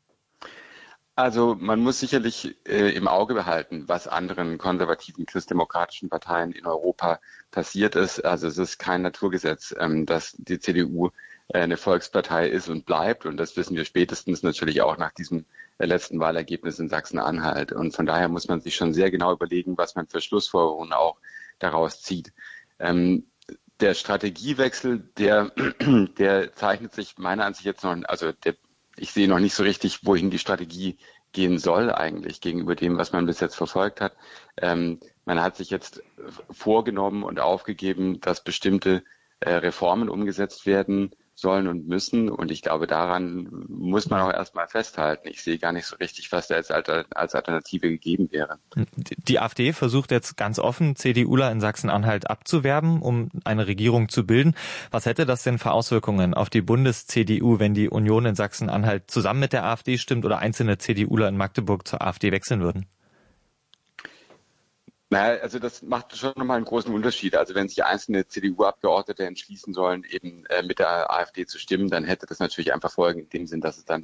Also man muss sicherlich äh, im Auge behalten, was anderen konservativen christdemokratischen Parteien in Europa passiert ist. Also es ist kein Naturgesetz, ähm, dass die C D U eine Volkspartei ist und bleibt. Und das wissen wir spätestens natürlich auch nach diesem letzten Wahlergebnis in Sachsen-Anhalt. Und von daher muss man sich schon sehr genau überlegen, was man für Schlussfolgerungen auch daraus zieht. Ähm, der Strategiewechsel, der, der zeichnet sich meiner Ansicht jetzt noch, also der, ich sehe noch nicht so richtig, wohin die Strategie gehen soll eigentlich gegenüber dem, was man bis jetzt verfolgt hat. Ähm, man hat sich jetzt vorgenommen und aufgegeben, dass bestimmte äh, Reformen umgesetzt werden sollen und müssen. Und ich glaube, daran muss man auch erstmal festhalten. Ich sehe gar nicht so richtig, was da jetzt als Alternative gegeben wäre. Die AfD versucht jetzt ganz offen, CDUler in Sachsen-Anhalt abzuwerben, um eine Regierung zu bilden. Was hätte das denn für Auswirkungen auf die Bundes-C D U, wenn die Union in Sachsen-Anhalt zusammen mit der AfD stimmt oder einzelne CDUler in Magdeburg zur AfD wechseln würden? Naja, also das macht schon nochmal einen großen Unterschied. Also wenn sich einzelne C D U-Abgeordnete entschließen sollen, eben äh, mit der AfD zu stimmen, dann hätte das natürlich einfach Folgen in dem Sinn, dass es dann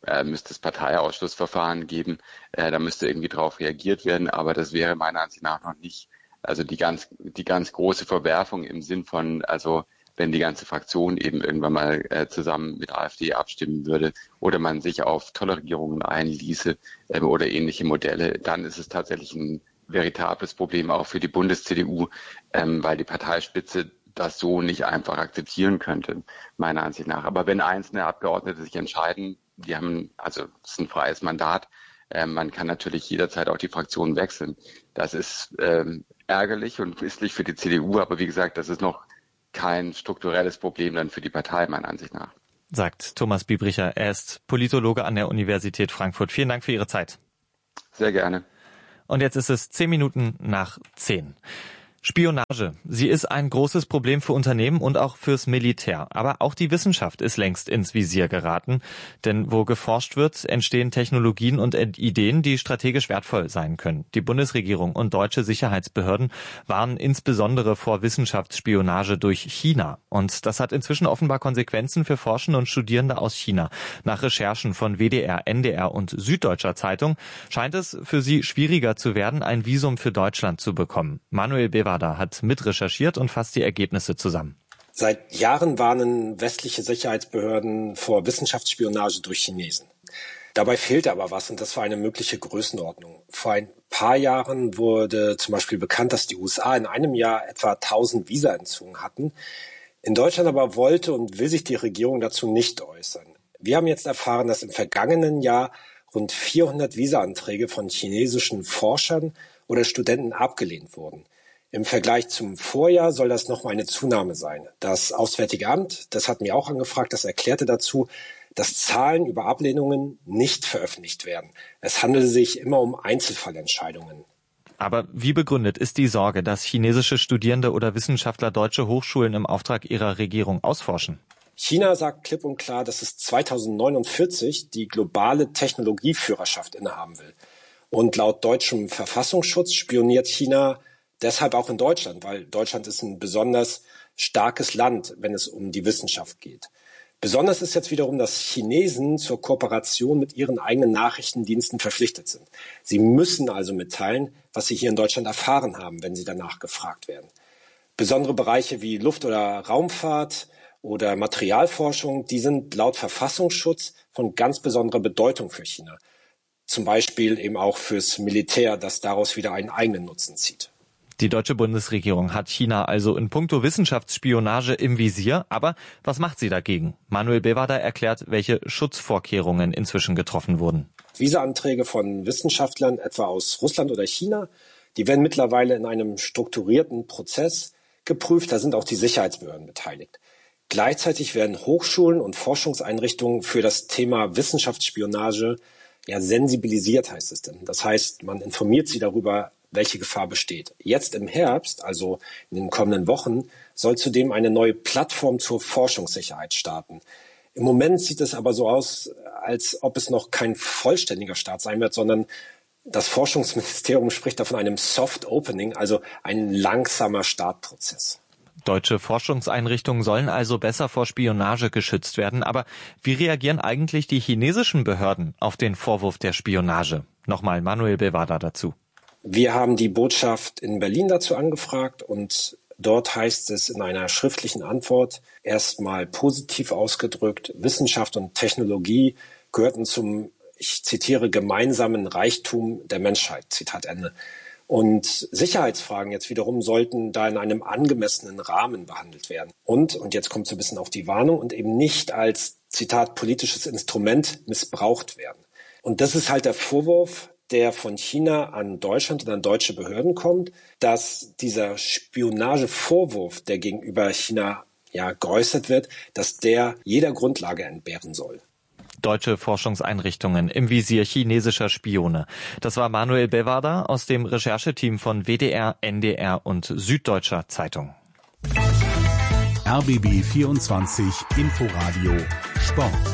äh, müsste es Parteiausschlussverfahren geben, äh, da müsste irgendwie drauf reagiert werden, aber das wäre meiner Ansicht nach noch nicht, also die ganz, die ganz große Verwerfung im Sinn von, also wenn die ganze Fraktion eben irgendwann mal äh, zusammen mit AfD abstimmen würde oder man sich auf Tolerierungen einließe äh, oder ähnliche Modelle, dann ist es tatsächlich ein veritables Problem auch für die Bundes-C D U, ähm, weil die Parteispitze das so nicht einfach akzeptieren könnte, meiner Ansicht nach. Aber wenn einzelne Abgeordnete sich entscheiden, die haben, also es ist ein freies Mandat, äh, man kann natürlich jederzeit auch die Fraktion wechseln. Das ist ähm, ärgerlich und misslich für die C D U, aber wie gesagt, das ist noch kein strukturelles Problem dann für die Partei, meiner Ansicht nach. Sagt Thomas Biebricher. Er ist Politologe an der Universität Frankfurt. Vielen Dank für Ihre Zeit. Sehr gerne. Und jetzt ist es zehn Minuten nach zehn. Spionage. Sie ist ein großes Problem für Unternehmen und auch fürs Militär. Aber auch die Wissenschaft ist längst ins Visier geraten. Denn wo geforscht wird, entstehen Technologien und Ideen, die strategisch wertvoll sein können. Die Bundesregierung und deutsche Sicherheitsbehörden warnen insbesondere vor Wissenschaftsspionage durch China. Und das hat inzwischen offenbar Konsequenzen für Forschende und Studierende aus China. Nach Recherchen von W D R, N D R und Süddeutscher Zeitung scheint es für sie schwieriger zu werden, ein Visum für Deutschland zu bekommen. Manuel Bewa hat mitrecherchiert und fasst die Ergebnisse zusammen. Seit Jahren warnen westliche Sicherheitsbehörden vor Wissenschaftsspionage durch Chinesen. Dabei fehlte aber was und das war eine mögliche Größenordnung. Vor ein paar Jahren wurde zum Beispiel bekannt, dass die U S A in einem Jahr etwa tausend Visa entzogen hatten. In Deutschland aber wollte und will sich die Regierung dazu nicht äußern. Wir haben jetzt erfahren, dass im vergangenen Jahr rund vierhundert Visa-Anträge von chinesischen Forschern oder Studenten abgelehnt wurden. Im Vergleich zum Vorjahr soll das nochmal eine Zunahme sein. Das Auswärtige Amt, das hat mir auch angefragt, das erklärte dazu, dass Zahlen über Ablehnungen nicht veröffentlicht werden. Es handele sich immer um Einzelfallentscheidungen. Aber wie begründet ist die Sorge, dass chinesische Studierende oder Wissenschaftler deutsche Hochschulen im Auftrag ihrer Regierung ausforschen? China sagt klipp und klar, dass es zweitausendneunundvierzig die globale Technologieführerschaft innehaben will. Und laut deutschem Verfassungsschutz spioniert China deshalb auch in Deutschland, weil Deutschland ist ein besonders starkes Land, wenn es um die Wissenschaft geht. Besonders ist jetzt wiederum, dass Chinesen zur Kooperation mit ihren eigenen Nachrichtendiensten verpflichtet sind. Sie müssen also mitteilen, was sie hier in Deutschland erfahren haben, wenn sie danach gefragt werden. Besondere Bereiche wie Luft- oder Raumfahrt oder Materialforschung, die sind laut Verfassungsschutz von ganz besonderer Bedeutung für China. Zum Beispiel eben auch fürs Militär, das daraus wieder einen eigenen Nutzen zieht. Die deutsche Bundesregierung hat China also in puncto Wissenschaftsspionage im Visier. Aber was macht sie dagegen? Manuel Bewader erklärt, welche Schutzvorkehrungen inzwischen getroffen wurden. Visa-Anträge von Wissenschaftlern, etwa aus Russland oder China, die werden mittlerweile in einem strukturierten Prozess geprüft. Da sind auch die Sicherheitsbehörden beteiligt. Gleichzeitig werden Hochschulen und Forschungseinrichtungen für das Thema Wissenschaftsspionage ja sensibilisiert, heißt es denn. Das heißt, man informiert sie darüber, welche Gefahr besteht. Jetzt im Herbst, also in den kommenden Wochen, soll zudem eine neue Plattform zur Forschungssicherheit starten. Im Moment sieht es aber so aus, als ob es noch kein vollständiger Start sein wird, sondern das Forschungsministerium spricht da von einem Soft Opening, also ein langsamer Startprozess. Deutsche Forschungseinrichtungen sollen also besser vor Spionage geschützt werden. Aber wie reagieren eigentlich die chinesischen Behörden auf den Vorwurf der Spionage? Nochmal Manuel Bewader dazu. Wir haben die Botschaft in Berlin dazu angefragt und dort heißt es in einer schriftlichen Antwort erstmal positiv ausgedrückt, Wissenschaft und Technologie gehörten zum, ich zitiere, gemeinsamen Reichtum der Menschheit, Zitat Ende. Und Sicherheitsfragen jetzt wiederum sollten da in einem angemessenen Rahmen behandelt werden. Und, und jetzt kommt so ein bisschen auch die Warnung, und eben nicht als, Zitat, politisches Instrument missbraucht werden. Und das ist halt der Vorwurf, der von China an Deutschland und an deutsche Behörden kommt, dass dieser Spionagevorwurf, der gegenüber China ja geäußert wird, dass der jeder Grundlage entbehren soll. Deutsche Forschungseinrichtungen im Visier chinesischer Spione. Das war Manuel Bewader aus dem Rechercheteam von W D R, N D R und Süddeutscher Zeitung. R B B vierundzwanzig Inforadio Sport.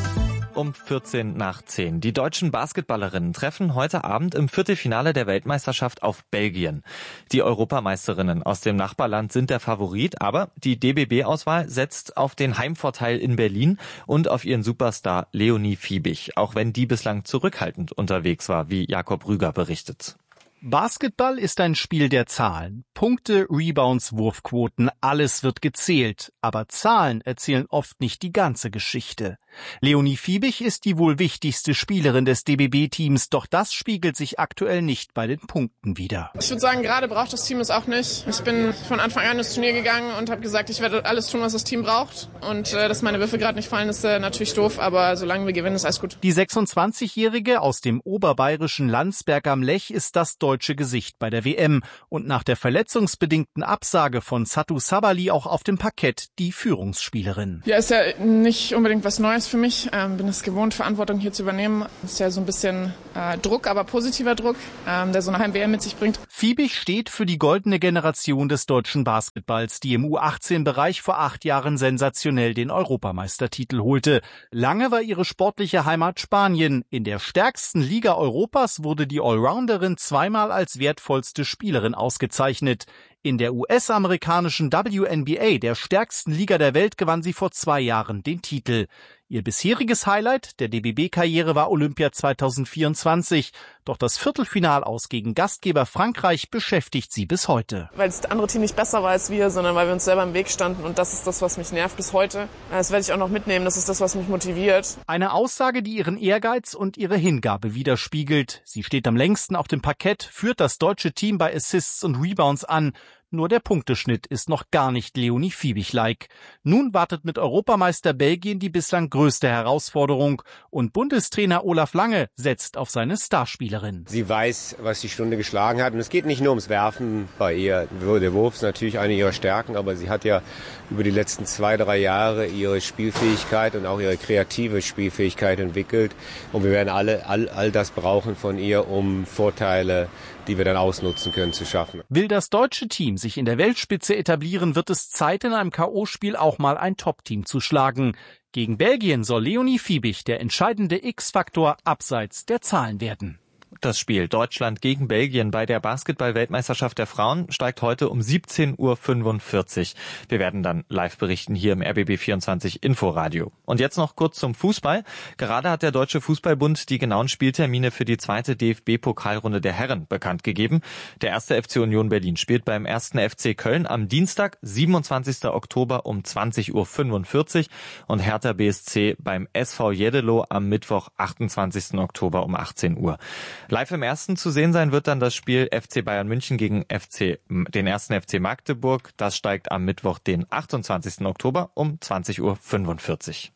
Um vierzehn nach zehn. Die deutschen Basketballerinnen treffen heute Abend im Viertelfinale der Weltmeisterschaft auf Belgien. Die Europameisterinnen aus dem Nachbarland sind der Favorit, aber die D B B-Auswahl setzt auf den Heimvorteil in Berlin und auf ihren Superstar Leonie Fiebig, auch wenn die bislang zurückhaltend unterwegs war, wie Jakob Rüger berichtet. Basketball ist ein Spiel der Zahlen. Punkte, Rebounds, Wurfquoten, alles wird gezählt. Aber Zahlen erzählen oft nicht die ganze Geschichte. Leonie Fiebig ist die wohl wichtigste Spielerin des D B B-Teams, doch das spiegelt sich aktuell nicht bei den Punkten wider. Ich würde sagen, gerade braucht das Team es auch nicht. Ich bin von Anfang an ins Turnier gegangen und habe gesagt, ich werde alles tun, was das Team braucht. Und äh, dass meine Würfe gerade nicht fallen, ist äh, natürlich doof, aber solange wir gewinnen, ist alles gut. Die sechsundzwanzigjährige aus dem oberbayerischen Landsberg am Lech ist das deutsche Gesicht bei der W M und nach der verletzungsbedingten Absage von Satu Sabali auch auf dem Parkett die Führungsspielerin. Ja, ist ja nicht unbedingt was Neues für mich. Ähm, bin es gewohnt, Verantwortung hier zu übernehmen. Ist ja so ein bisschen äh, Druck, aber positiver Druck, ähm, der so eine Heim-W M mit sich bringt. Fiebig steht für die goldene Generation des deutschen Basketballs, die im U achtzehn-Bereich vor acht Jahren sensationell den Europameistertitel holte. Lange war ihre sportliche Heimat Spanien. In der stärksten Liga Europas wurde die Allrounderin zweimal als wertvollste Spielerin ausgezeichnet. In der U S-amerikanischen W N B A, der stärksten Liga der Welt, gewann sie vor zwei Jahren den Titel. Ihr bisheriges Highlight der D B B-Karriere war Olympia zweitausendvierundzwanzig. Doch das Viertelfinalaus gegen Gastgeber Frankreich beschäftigt sie bis heute. Weil das andere Team nicht besser war als wir, sondern weil wir uns selber im Weg standen. Und das ist das, was mich nervt bis heute. Das werde ich auch noch mitnehmen. Das ist das, was mich motiviert. Eine Aussage, die ihren Ehrgeiz und ihre Hingabe widerspiegelt. Sie steht am längsten auf dem Parkett, führt das deutsche Team bei Assists und Rebounds an. Nur der Punkteschnitt ist noch gar nicht Leonie Fiebig-like. Nun wartet mit Europameister Belgien die bislang größte Herausforderung und Bundestrainer Olaf Lange setzt auf seine Starspielerin. Sie weiß, was die Stunde geschlagen hat und es geht nicht nur ums Werfen bei ihr. Der Wurf ist natürlich eine ihrer Stärken, aber sie hat ja über die letzten zwei, drei Jahre ihre Spielfähigkeit und auch ihre kreative Spielfähigkeit entwickelt und wir werden alle all, all das brauchen von ihr, um Vorteile, die wir dann ausnutzen können, zu schaffen. Will das deutsche Team sich in der Weltspitze etablieren, wird es Zeit, in einem K O-Spiel auch mal ein Top-Team zu schlagen. Gegen Belgien soll Leonie Fiebig der entscheidende X-Faktor abseits der Zahlen werden. Das Spiel Deutschland gegen Belgien bei der Basketball-Weltmeisterschaft der Frauen steigt heute um siebzehn Uhr fünfundvierzig. Wir werden dann live berichten hier im R B B vierundzwanzig Inforadio. Und jetzt noch kurz zum Fußball. Gerade hat der Deutsche Fußballbund die genauen Spieltermine für die zweite D F B-Pokalrunde der Herren bekannt gegeben. Der erste F C Union Berlin spielt beim ersten F C Köln am Dienstag, siebenundzwanzigsten Oktober um zwanzig Uhr fünfundvierzig und Hertha B S C beim S V Jeddelo am Mittwoch, achtundzwanzigsten Oktober um achtzehn Uhr. Live im ersten zu sehen sein wird dann das Spiel F C Bayern München gegen F C, den ersten F C Magdeburg. Das steigt am Mittwoch, den achtundzwanzigsten Oktober um zwanzig Uhr fünfundvierzig.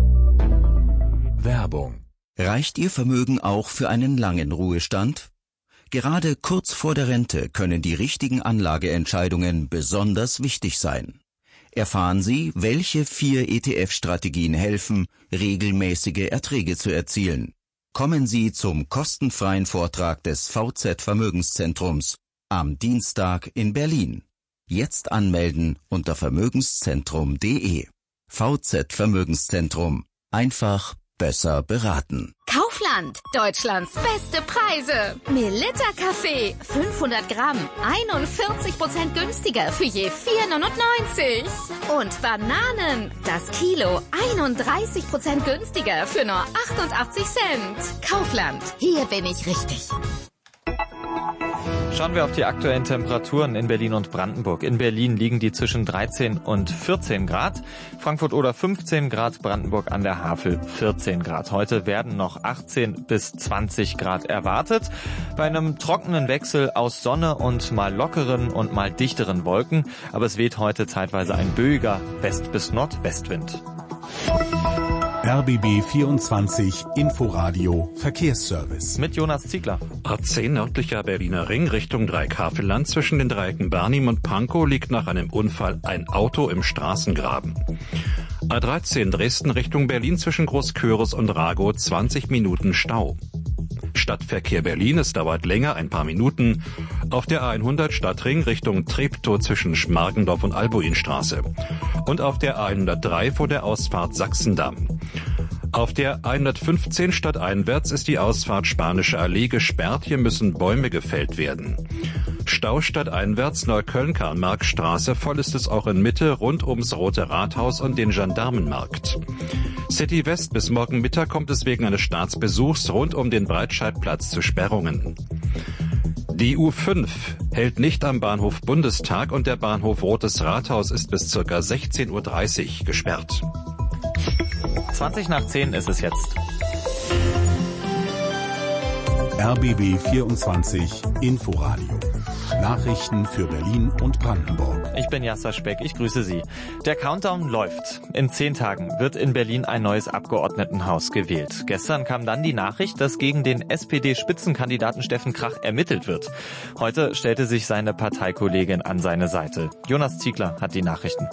Werbung. Reicht Ihr Vermögen auch für einen langen Ruhestand? Gerade kurz vor der Rente können die richtigen Anlageentscheidungen besonders wichtig sein. Erfahren Sie, welche vier E T F-Strategien helfen, regelmäßige Erträge zu erzielen. Kommen Sie zum kostenfreien Vortrag des V Z Vermögenszentrums am Dienstag in Berlin. Jetzt anmelden unter vermögenszentrum punkt de. V Z Vermögenszentrum. Einfach besser beraten. Kaufland, Deutschlands beste Preise. Melitta Kaffee, fünfhundert Gramm, einundvierzig Prozent günstiger für je vier neunundneunzig. Und Bananen, das Kilo, einunddreißig Prozent günstiger für nur achtundachtzig Cent. Kaufland, hier bin ich richtig. Schauen wir auf die aktuellen Temperaturen in Berlin und Brandenburg. In Berlin liegen die zwischen dreizehn und vierzehn Grad. Frankfurt oder fünfzehn Grad, Brandenburg an der Havel vierzehn Grad. Heute werden noch achtzehn bis zwanzig Grad erwartet. Bei einem trockenen Wechsel aus Sonne und mal lockeren und mal dichteren Wolken. Aber es weht heute zeitweise ein böiger West- bis Nordwestwind. R B B vierundzwanzig Inforadio Verkehrsservice. Mit Jonas Ziegler. A zehn nördlicher Berliner Ring Richtung Dreieckhavelland zwischen den Dreiecken Barnim und Pankow liegt nach einem Unfall ein Auto im Straßengraben. A dreizehn Dresden Richtung Berlin zwischen Großköris und Ragow zwanzig Minuten Stau. Stadtverkehr Berlin, es dauert länger, ein paar Minuten. Auf der A hundert Stadtring Richtung Treptow zwischen Schmargendorf und Albuinstraße. Und auf der A hundertdrei vor der Ausfahrt Sachsendamm. Auf der hundertfünfzehn stadteinwärts ist die Ausfahrt Spanische Allee gesperrt. Hier müssen Bäume gefällt werden. Stau stadteinwärts Neukölln-Karl-Marx-Straße. Voll ist es auch in Mitte rund ums Rote Rathaus und den Gendarmenmarkt. City West bis morgen Mittag kommt es wegen eines Staatsbesuchs rund um den Breitscheidplatz zu Sperrungen. Die U fünf hält nicht am Bahnhof Bundestag und der Bahnhof Rotes Rathaus ist bis ca. sechzehn Uhr dreißig gesperrt. zwanzig nach zehn ist es jetzt. R B B vierundzwanzig Inforadio. Nachrichten für Berlin und Brandenburg. Ich bin Jasser Speck, ich grüße Sie. Der Countdown läuft. In zehn Tagen wird in Berlin ein neues Abgeordnetenhaus gewählt. Gestern kam dann die Nachricht, dass gegen den S P D-Spitzenkandidaten Steffen Krach ermittelt wird. Heute stellte sich seine Parteikollegin an seine Seite. Jonas Ziegler hat die Nachrichten.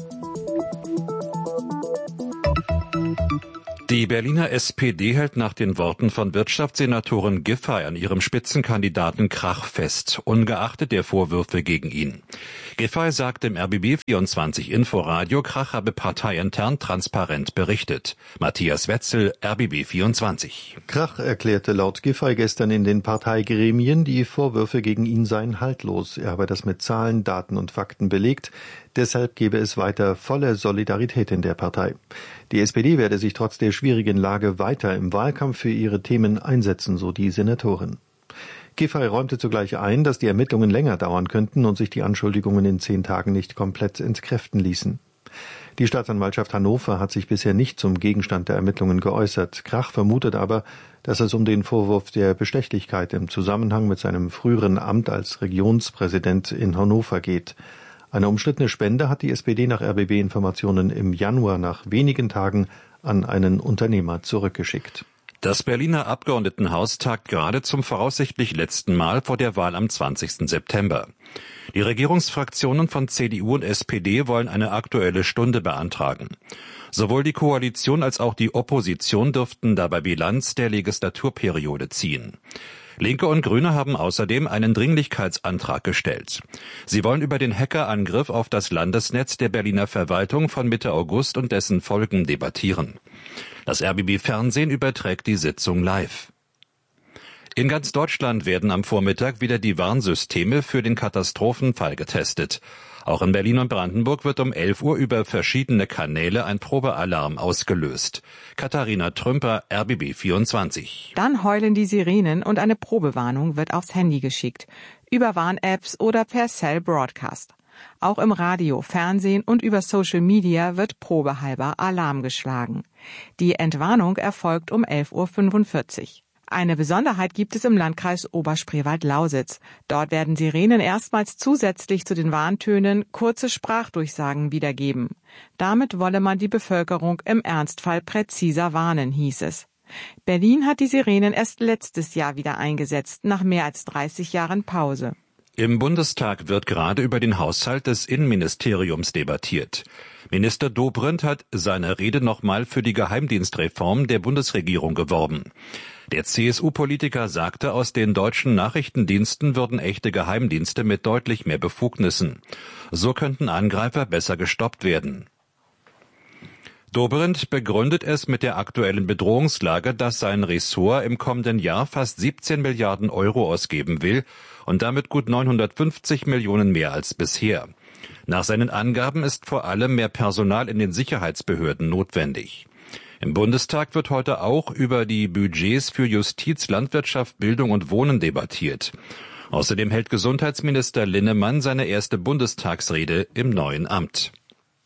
Die Berliner S P D hält nach den Worten von Wirtschaftssenatorin Giffey an ihrem Spitzenkandidaten Krach fest, ungeachtet der Vorwürfe gegen ihn. Giffey sagt im R B B vierundzwanzig Inforadio, Krach habe parteiintern transparent berichtet. Matthias Wetzel, R B B vierundzwanzig. Krach erklärte laut Giffey gestern in den Parteigremien, die Vorwürfe gegen ihn seien haltlos. Er habe das mit Zahlen, Daten und Fakten belegt. Deshalb gebe es weiter volle Solidarität in der Partei. Die S P D werde sich trotz der schwierigen Lage weiter im Wahlkampf für ihre Themen einsetzen, so die Senatorin. Giffey räumte zugleich ein, dass die Ermittlungen länger dauern könnten und sich die Anschuldigungen in zehn Tagen nicht komplett entkräften ließen. Die Staatsanwaltschaft Hannover hat sich bisher nicht zum Gegenstand der Ermittlungen geäußert. Krach vermutet aber, dass es um den Vorwurf der Bestechlichkeit im Zusammenhang mit seinem früheren Amt als Regionspräsident in Hannover geht. Eine umstrittene Spende hat die S P D nach R B B-Informationen im Januar nach wenigen Tagen an einen Unternehmer zurückgeschickt. Das Berliner Abgeordnetenhaus tagt gerade zum voraussichtlich letzten Mal vor der Wahl am zwanzigsten September. Die Regierungsfraktionen von C D U und S P D wollen eine Aktuelle Stunde beantragen. Sowohl die Koalition als auch die Opposition dürften dabei Bilanz der Legislaturperiode ziehen. Linke und Grüne haben außerdem einen Dringlichkeitsantrag gestellt. Sie wollen über den Hackerangriff auf das Landesnetz der Berliner Verwaltung von Mitte August und dessen Folgen debattieren. Das R B B Fernsehen überträgt die Sitzung live. In ganz Deutschland werden am Vormittag wieder die Warnsysteme für den Katastrophenfall getestet. Auch in Berlin und Brandenburg wird um elf Uhr über verschiedene Kanäle ein Probealarm ausgelöst. Katharina Trümper, R B B vierundzwanzig. Dann heulen die Sirenen und eine Probewarnung wird aufs Handy geschickt. Über Warn-Apps oder per Cell Broadcast. Auch im Radio, Fernsehen und über Social Media wird probehalber Alarm geschlagen. Die Entwarnung erfolgt um elf Uhr fünfundvierzig. Eine Besonderheit gibt es im Landkreis Oberspreewald-Lausitz. Dort werden Sirenen erstmals zusätzlich zu den Warntönen kurze Sprachdurchsagen wiedergeben. Damit wolle man die Bevölkerung im Ernstfall präziser warnen, hieß es. Berlin hat die Sirenen erst letztes Jahr wieder eingesetzt, nach mehr als dreißig Jahren Pause. Im Bundestag wird gerade über den Haushalt des Innenministeriums debattiert. Minister Dobrindt hat seine Rede nochmal für die Geheimdienstreform der Bundesregierung geworben. Der C S U-Politiker sagte, aus den deutschen Nachrichtendiensten würden echte Geheimdienste mit deutlich mehr Befugnissen. So könnten Angreifer besser gestoppt werden. Dobrindt begründet es mit der aktuellen Bedrohungslage, dass sein Ressort im kommenden Jahr fast siebzehn Milliarden Euro ausgeben will und damit gut neunhundertfünfzig Millionen mehr als bisher. Nach seinen Angaben ist vor allem mehr Personal in den Sicherheitsbehörden notwendig. Im Bundestag wird heute auch über die Budgets für Justiz, Landwirtschaft, Bildung und Wohnen debattiert. Außerdem hält Gesundheitsminister Linnemann seine erste Bundestagsrede im neuen Amt.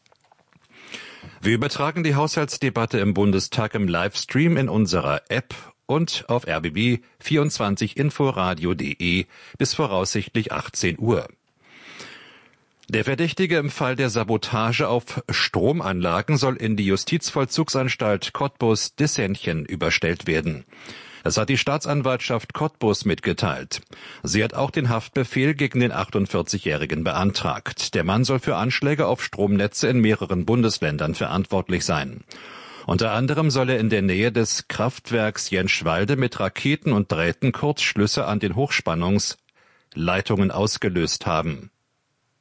Wir übertragen die Haushaltsdebatte im Bundestag im Livestream in unserer App und auf r b b vierundzwanzig inforadio punkt de bis voraussichtlich achtzehn Uhr. Der Verdächtige im Fall der Sabotage auf Stromanlagen soll in die Justizvollzugsanstalt Cottbus-Dissenchen überstellt werden. Das hat die Staatsanwaltschaft Cottbus mitgeteilt. Sie hat auch den Haftbefehl gegen den achtundvierzigjährigen beantragt. Der Mann soll für Anschläge auf Stromnetze in mehreren Bundesländern verantwortlich sein. Unter anderem soll er in der Nähe des Kraftwerks Jenschwalde mit Raketen und Drähten Kurzschlüsse an den Hochspannungsleitungen ausgelöst haben.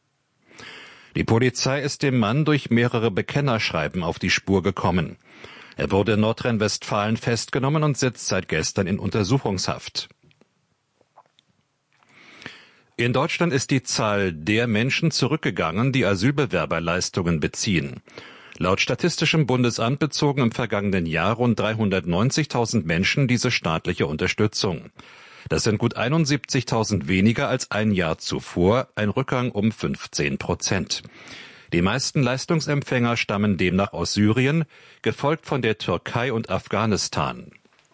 Die Polizei ist dem Mann durch mehrere Bekennerschreiben auf die Spur gekommen. Er wurde in Nordrhein-Westfalen festgenommen und sitzt seit gestern in Untersuchungshaft. In Deutschland ist die Zahl der Menschen zurückgegangen, die Asylbewerberleistungen beziehen. Laut Statistischem Bundesamt bezogen im vergangenen Jahr rund dreihundertneunzigtausend Menschen diese staatliche Unterstützung. Das sind gut einundsiebzigtausend weniger als ein Jahr zuvor, ein Rückgang um fünfzehn Prozent. Die meisten Leistungsempfänger stammen demnach aus Syrien, gefolgt von der Türkei und Afghanistan.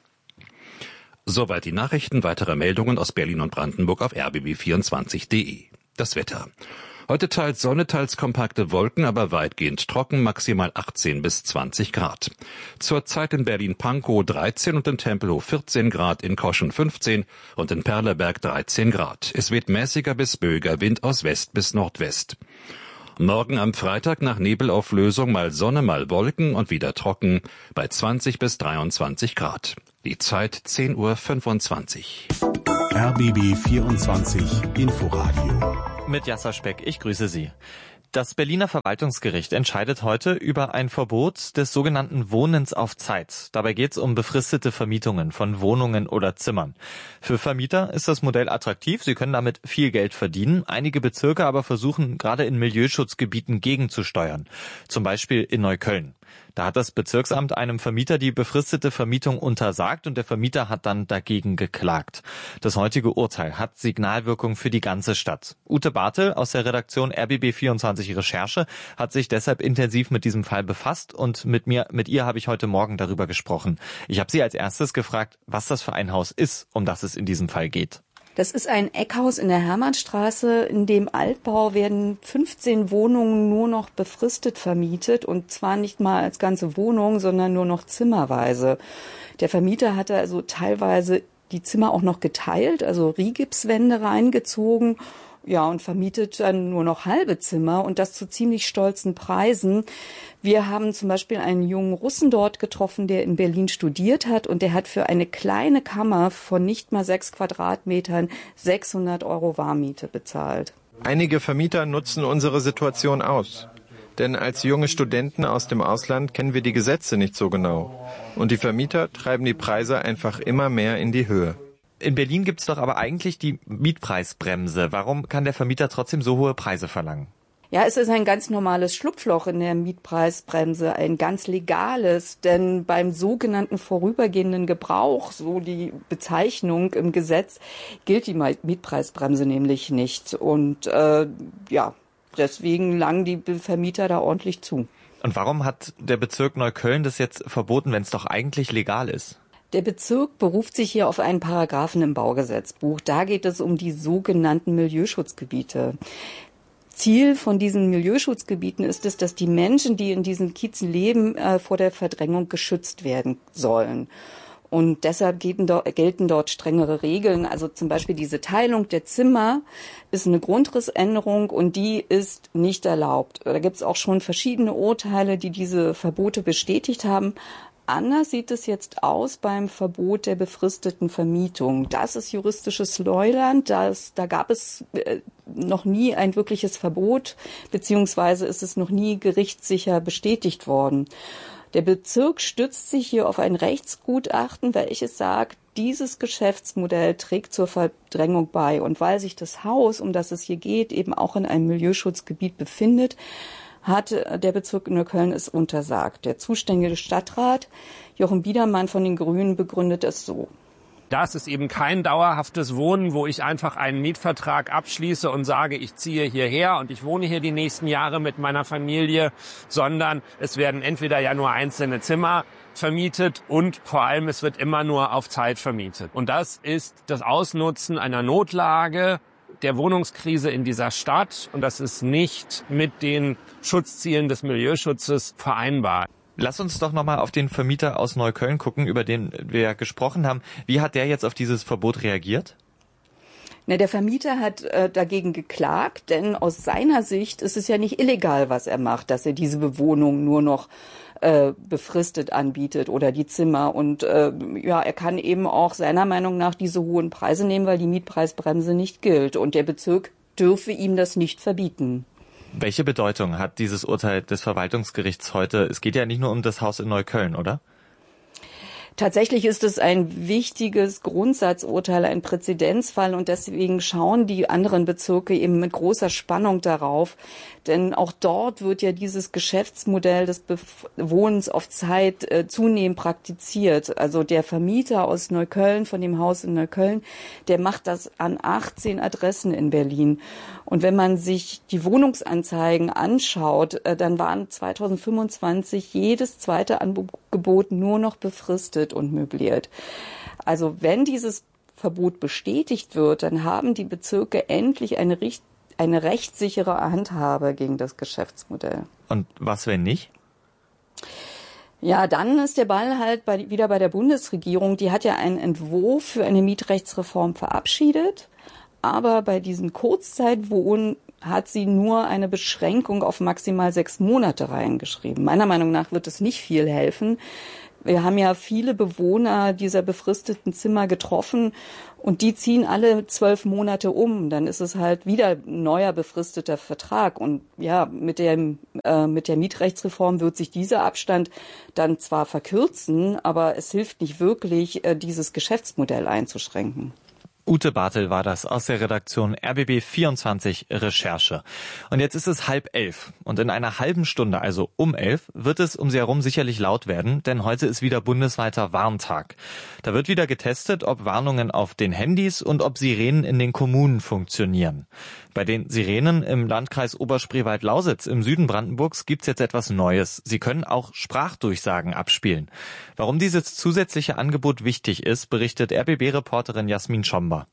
Soweit die Nachrichten. Weitere Meldungen aus Berlin und Brandenburg auf r b b vierundzwanzig punkt d e. Das Wetter. Heute teils Sonne, teils kompakte Wolken, aber weitgehend trocken, maximal achtzehn bis zwanzig Grad. Zurzeit in Berlin-Pankow dreizehn und in Tempelhof vierzehn Grad, in Koschen fünfzehn und in Perleberg dreizehn Grad. Es weht mäßiger bis böiger Wind aus West bis Nordwest. Morgen am Freitag nach Nebelauflösung mal Sonne, mal Wolken und wieder trocken bei zwanzig bis dreiundzwanzig Grad. Die Zeit zehn Uhr fünfundzwanzig. R B B vierundzwanzig Inforadio. Mit Jasser Speck, ich grüße Sie. Das Berliner Verwaltungsgericht entscheidet heute über ein Verbot des sogenannten Wohnens auf Zeit. Dabei geht es um befristete Vermietungen von Wohnungen oder Zimmern. Für Vermieter ist das Modell attraktiv, sie können damit viel Geld verdienen. Einige Bezirke aber versuchen gerade in Milieuschutzgebieten gegenzusteuern, zum Beispiel in Neukölln. Da hat das Bezirksamt einem Vermieter die befristete Vermietung untersagt und der Vermieter hat dann dagegen geklagt. Das heutige Urteil hat Signalwirkung für die ganze Stadt. Ute Bartel aus der Redaktion R B B vierundzwanzig Recherche hat sich deshalb intensiv mit diesem Fall befasst und mit mir, mit ihr habe ich heute Morgen darüber gesprochen. Ich habe sie als erstes gefragt, was das für ein Haus ist, um das es in diesem Fall geht. Das ist ein Eckhaus in der Hermannstraße. In dem Altbau werden fünfzehn Wohnungen nur noch befristet vermietet und zwar nicht mal als ganze Wohnung, sondern nur noch zimmerweise. Der Vermieter hatte also teilweise die Zimmer auch noch geteilt, also Rigipswände reingezogen. Ja, und vermietet dann nur noch halbe Zimmer und das zu ziemlich stolzen Preisen. Wir haben zum Beispiel einen jungen Russen dort getroffen, der in Berlin studiert hat und der hat für eine kleine Kammer von nicht mal sechs Quadratmetern sechshundert Euro Warmmiete bezahlt. Einige Vermieter nutzen unsere Situation aus. Denn als junge Studenten aus dem Ausland kennen wir die Gesetze nicht so genau. Und die Vermieter treiben die Preise einfach immer mehr in die Höhe. In Berlin gibt es doch aber eigentlich die Mietpreisbremse. Warum kann der Vermieter trotzdem so hohe Preise verlangen? Ja, es ist ein ganz normales Schlupfloch in der Mietpreisbremse, ein ganz legales, denn beim sogenannten vorübergehenden Gebrauch, so die Bezeichnung im Gesetz, gilt die Mietpreisbremse nämlich nicht. Und äh, ja, deswegen langen die Vermieter da ordentlich zu. Und warum hat der Bezirk Neukölln das jetzt verboten, wenn es doch eigentlich legal ist? Der Bezirk beruft sich hier auf einen Paragraphen im Baugesetzbuch. Da geht es um die sogenannten Milieuschutzgebiete. Ziel von diesen Milieuschutzgebieten ist es, dass die Menschen, die in diesen Kiezen leben, äh, vor der Verdrängung geschützt werden sollen. Und deshalb gelten dort, gelten dort strengere Regeln. Also zum Beispiel diese Teilung der Zimmer ist eine Grundrissänderung und die ist nicht erlaubt. Da gibt es auch schon verschiedene Urteile, die diese Verbote bestätigt haben. Anders sieht es jetzt aus beim Verbot der befristeten Vermietung. Das ist juristisches Neuland. Das, da gab es äh, noch nie ein wirkliches Verbot, beziehungsweise ist es noch nie gerichtssicher bestätigt worden. Der Bezirk stützt sich hier auf ein Rechtsgutachten, welches sagt, dieses Geschäftsmodell trägt zur Verdrängung bei. Und weil sich das Haus, um das es hier geht, eben auch in einem Milieuschutzgebiet befindet, hat der Bezirk Neukölln es untersagt. Der zuständige Stadtrat, Jochen Biedermann von den Grünen, begründet es so. Das ist eben kein dauerhaftes Wohnen, wo ich einfach einen Mietvertrag abschließe und sage, ich ziehe hierher und ich wohne hier die nächsten Jahre mit meiner Familie, sondern es werden entweder ja nur einzelne Zimmer vermietet und vor allem es wird immer nur auf Zeit vermietet. Und das ist das Ausnutzen einer Notlage, der Wohnungskrise in dieser Stadt und das ist nicht mit den Schutzzielen des Milieuschutzes vereinbar. Lass uns doch nochmal auf den Vermieter aus Neukölln gucken, über den wir gesprochen haben. Wie hat der jetzt auf dieses Verbot reagiert? Na, der Vermieter hat äh, dagegen geklagt, denn aus seiner Sicht ist es ja nicht illegal, was er macht, dass er diese Bewohnung nur noch äh, befristet anbietet oder die Zimmer. Und äh, ja, er kann eben auch seiner Meinung nach diese hohen Preise nehmen, weil die Mietpreisbremse nicht gilt. Und der Bezirk dürfe ihm das nicht verbieten. Welche Bedeutung hat dieses Urteil des Verwaltungsgerichts heute? Es geht ja nicht nur um das Haus in Neukölln, oder? Tatsächlich ist es ein wichtiges Grundsatzurteil, ein Präzedenzfall und deswegen schauen die anderen Bezirke eben mit großer Spannung darauf. Denn auch dort wird ja dieses Geschäftsmodell des Wohnens auf Zeit äh, zunehmend praktiziert. Also der Vermieter aus Neukölln, von dem Haus in Neukölln, der macht das an achtzehn Adressen in Berlin. Und wenn man sich die Wohnungsanzeigen anschaut, äh, dann waren zweitausendfünfundzwanzig jedes zweite Angebot nur noch befristet und möbliert. Also wenn dieses Verbot bestätigt wird, dann haben die Bezirke endlich eine, richt- eine rechtssichere Handhabe gegen das Geschäftsmodell. Und was, wenn nicht? Ja, dann ist der Ball halt bei, wieder bei der Bundesregierung. Die hat ja einen Entwurf für eine Mietrechtsreform verabschiedet. Aber bei diesen Kurzzeitwohnen hat sie nur eine Beschränkung auf maximal sechs Monate reingeschrieben. Meiner Meinung nach wird es nicht viel helfen. Wir haben ja viele Bewohner dieser befristeten Zimmer getroffen und die ziehen alle zwölf Monate um. Dann ist es halt wieder ein neuer befristeter Vertrag. Und ja, mit dem, äh, mit der Mietrechtsreform wird sich dieser Abstand dann zwar verkürzen, aber es hilft nicht wirklich, äh, dieses Geschäftsmodell einzuschränken. Ute Bartel war das aus der Redaktion R B B vierundzwanzig Recherche. Und jetzt ist es halb elf. Und in einer halben Stunde, also um elf, wird es um sie herum sicherlich laut werden, denn heute ist wieder bundesweiter Warntag. Da wird wieder getestet, ob Warnungen auf den Handys und ob Sirenen in den Kommunen funktionieren. Bei den Sirenen im Landkreis Oberspreewald-Lausitz im Süden Brandenburgs gibt's jetzt etwas Neues. Sie können auch Sprachdurchsagen abspielen. Warum dieses zusätzliche Angebot wichtig ist, berichtet R B B-Reporterin Jasmin Schomba.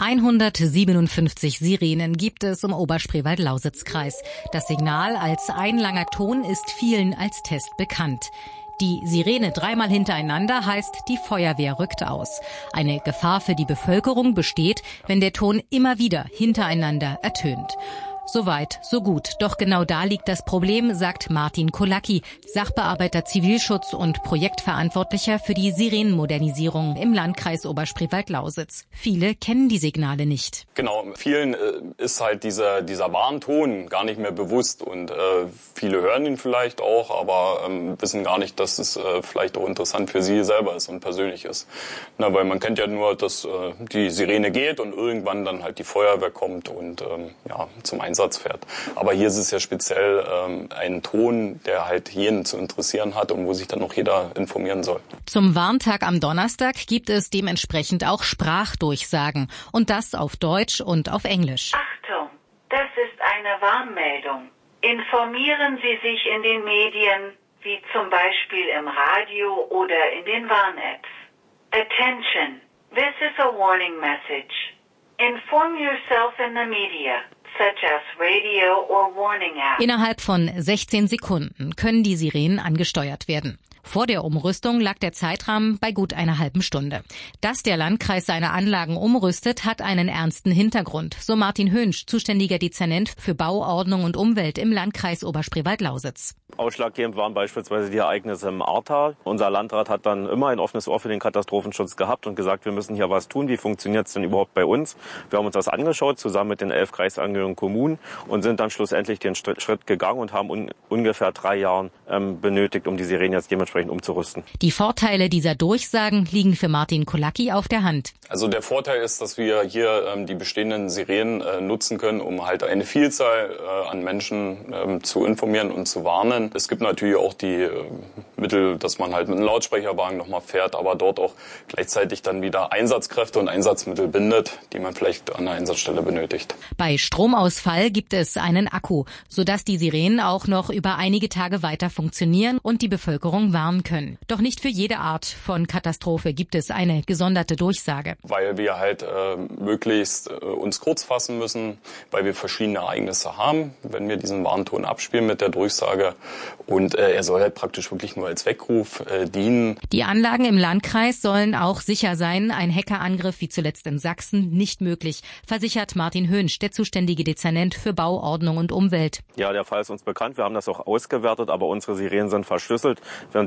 hundertsiebenundfünfzig Sirenen gibt es im Oberspreewald-Lausitz-Kreis. Das Signal als ein langer Ton ist vielen als Test bekannt. Die Sirene dreimal hintereinander heißt, die Feuerwehr rückt aus. Eine Gefahr für die Bevölkerung besteht, wenn der Ton immer wieder hintereinander ertönt. Soweit, so gut. Doch genau da liegt das Problem, sagt Martin Kolacki, Sachbearbeiter Zivilschutz und Projektverantwortlicher für die Sirenenmodernisierung im Landkreis Oberspreewald-Lausitz. Viele kennen die Signale nicht. Genau, vielen äh, ist halt dieser, dieser Warnton gar nicht mehr bewusst und äh, viele hören ihn vielleicht auch, aber ähm, wissen gar nicht, dass es äh, vielleicht auch interessant für sie selber ist und persönlich ist. Na, weil man kennt ja nur, dass äh, die Sirene geht und irgendwann dann halt die Feuerwehr kommt und ähm, ja, zum Einsatz fährt. Aber hier ist es ja speziell ähm, ein Ton, der halt jeden zu interessieren hat und wo sich dann noch jeder informieren soll. Zum Warntag am Donnerstag gibt es dementsprechend auch Sprachdurchsagen und das auf Deutsch und auf Englisch. Achtung, das ist eine Warnmeldung. Informieren Sie sich in den Medien, wie zum Beispiel im Radio oder in den Warn-Apps. Attention, this is a warning message. Inform yourself in the media. Such as radio or warning app. Innerhalb von sechzehn Sekunden können die Sirenen angesteuert werden. Vor der Umrüstung lag der Zeitrahmen bei gut einer halben Stunde. Dass der Landkreis seine Anlagen umrüstet, hat einen ernsten Hintergrund, so Martin Hönsch, zuständiger Dezernent für Bau, Ordnung und Umwelt im Landkreis Oberspreewald-Lausitz. Ausschlaggebend waren beispielsweise die Ereignisse im Ahrtal. Unser Landrat hat dann immer ein offenes Ohr für den Katastrophenschutz gehabt und gesagt, wir müssen hier was tun. Wie funktioniert es denn überhaupt bei uns? Wir haben uns das angeschaut, zusammen mit den elf kreisangehörigen Kommunen und sind dann schlussendlich den Schritt gegangen und haben un- ungefähr drei Jahre ähm, benötigt, um die Sirenen jetzt dementsprechend umzurüsten. Die Vorteile dieser Durchsagen liegen für Martin Kolacki auf der Hand. Also der Vorteil ist, dass wir hier ähm, die bestehenden Sirenen äh, nutzen können, um halt eine Vielzahl äh, an Menschen ähm, zu informieren und zu warnen. Es gibt natürlich auch die äh, Mittel, dass man halt mit einem Lautsprecherwagen nochmal fährt, aber dort auch gleichzeitig dann wieder Einsatzkräfte und Einsatzmittel bindet, die man vielleicht an der Einsatzstelle benötigt. Bei Stromausfall gibt es einen Akku, sodass die Sirenen auch noch über einige Tage weiter funktionieren und die Bevölkerung warnen können. Doch nicht für jede Art von Katastrophe gibt es eine gesonderte Durchsage. Weil wir halt äh, möglichst äh, uns kurz fassen müssen, weil wir verschiedene Ereignisse haben, wenn wir diesen Warnton abspielen mit der Durchsage. Und äh, er soll halt praktisch wirklich nur als Weckruf äh, dienen. Die Anlagen im Landkreis sollen auch sicher sein. Ein Hackerangriff wie zuletzt in Sachsen nicht möglich, versichert Martin Hönsch, der zuständige Dezernent für Bau, Ordnung und Umwelt. Ja, der Fall ist uns bekannt. Wir haben das auch ausgewertet, aber unsere Sirenen sind verschlüsselt. Während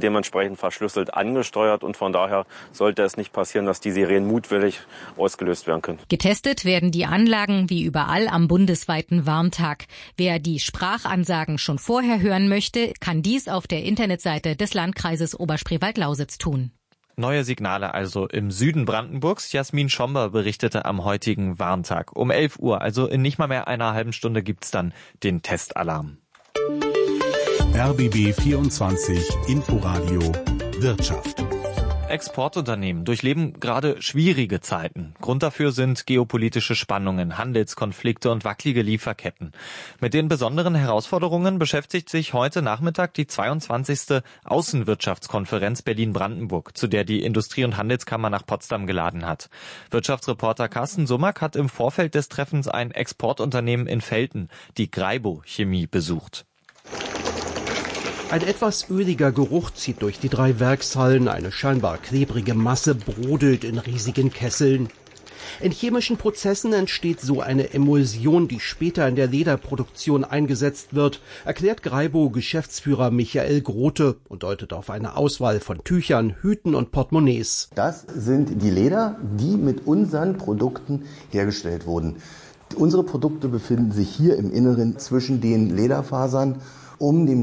dementsprechend verschlüsselt angesteuert und von daher sollte es nicht passieren, dass die Sirenen mutwillig ausgelöst werden können. Getestet werden die Anlagen wie überall am bundesweiten Warntag. Wer die Sprachansagen schon vorher hören möchte, kann dies auf der Internetseite des Landkreises Oberspreewald-Lausitz tun. Neue Signale also im Süden Brandenburgs. Jasmin Schomber berichtete am heutigen Warntag. Um elf Uhr, also in nicht mal mehr einer halben Stunde, gibt's dann den Testalarm. R B B vierundzwanzig Inforadio Wirtschaft. Exportunternehmen durchleben gerade schwierige Zeiten. Grund dafür sind geopolitische Spannungen, Handelskonflikte und wackelige Lieferketten. Mit den besonderen Herausforderungen beschäftigt sich heute Nachmittag die zweiundzwanzigste Außenwirtschaftskonferenz Berlin-Brandenburg, zu der die Industrie- und Handelskammer nach Potsdam geladen hat. Wirtschaftsreporter Carsten Summack hat im Vorfeld des Treffens ein Exportunternehmen in Velten, die Graibo Chemie, besucht. Ein etwas öliger Geruch zieht durch die drei Werkshallen. Eine scheinbar klebrige Masse brodelt in riesigen Kesseln. In chemischen Prozessen entsteht so eine Emulsion, die später in der Lederproduktion eingesetzt wird, erklärt Graibo-Geschäftsführer Michael Grote und deutet auf eine Auswahl von Tüchern, Hüten und Portemonnaies. Das sind die Leder, die mit unseren Produkten hergestellt wurden. Unsere Produkte befinden sich hier im Inneren zwischen den Lederfasern, um dem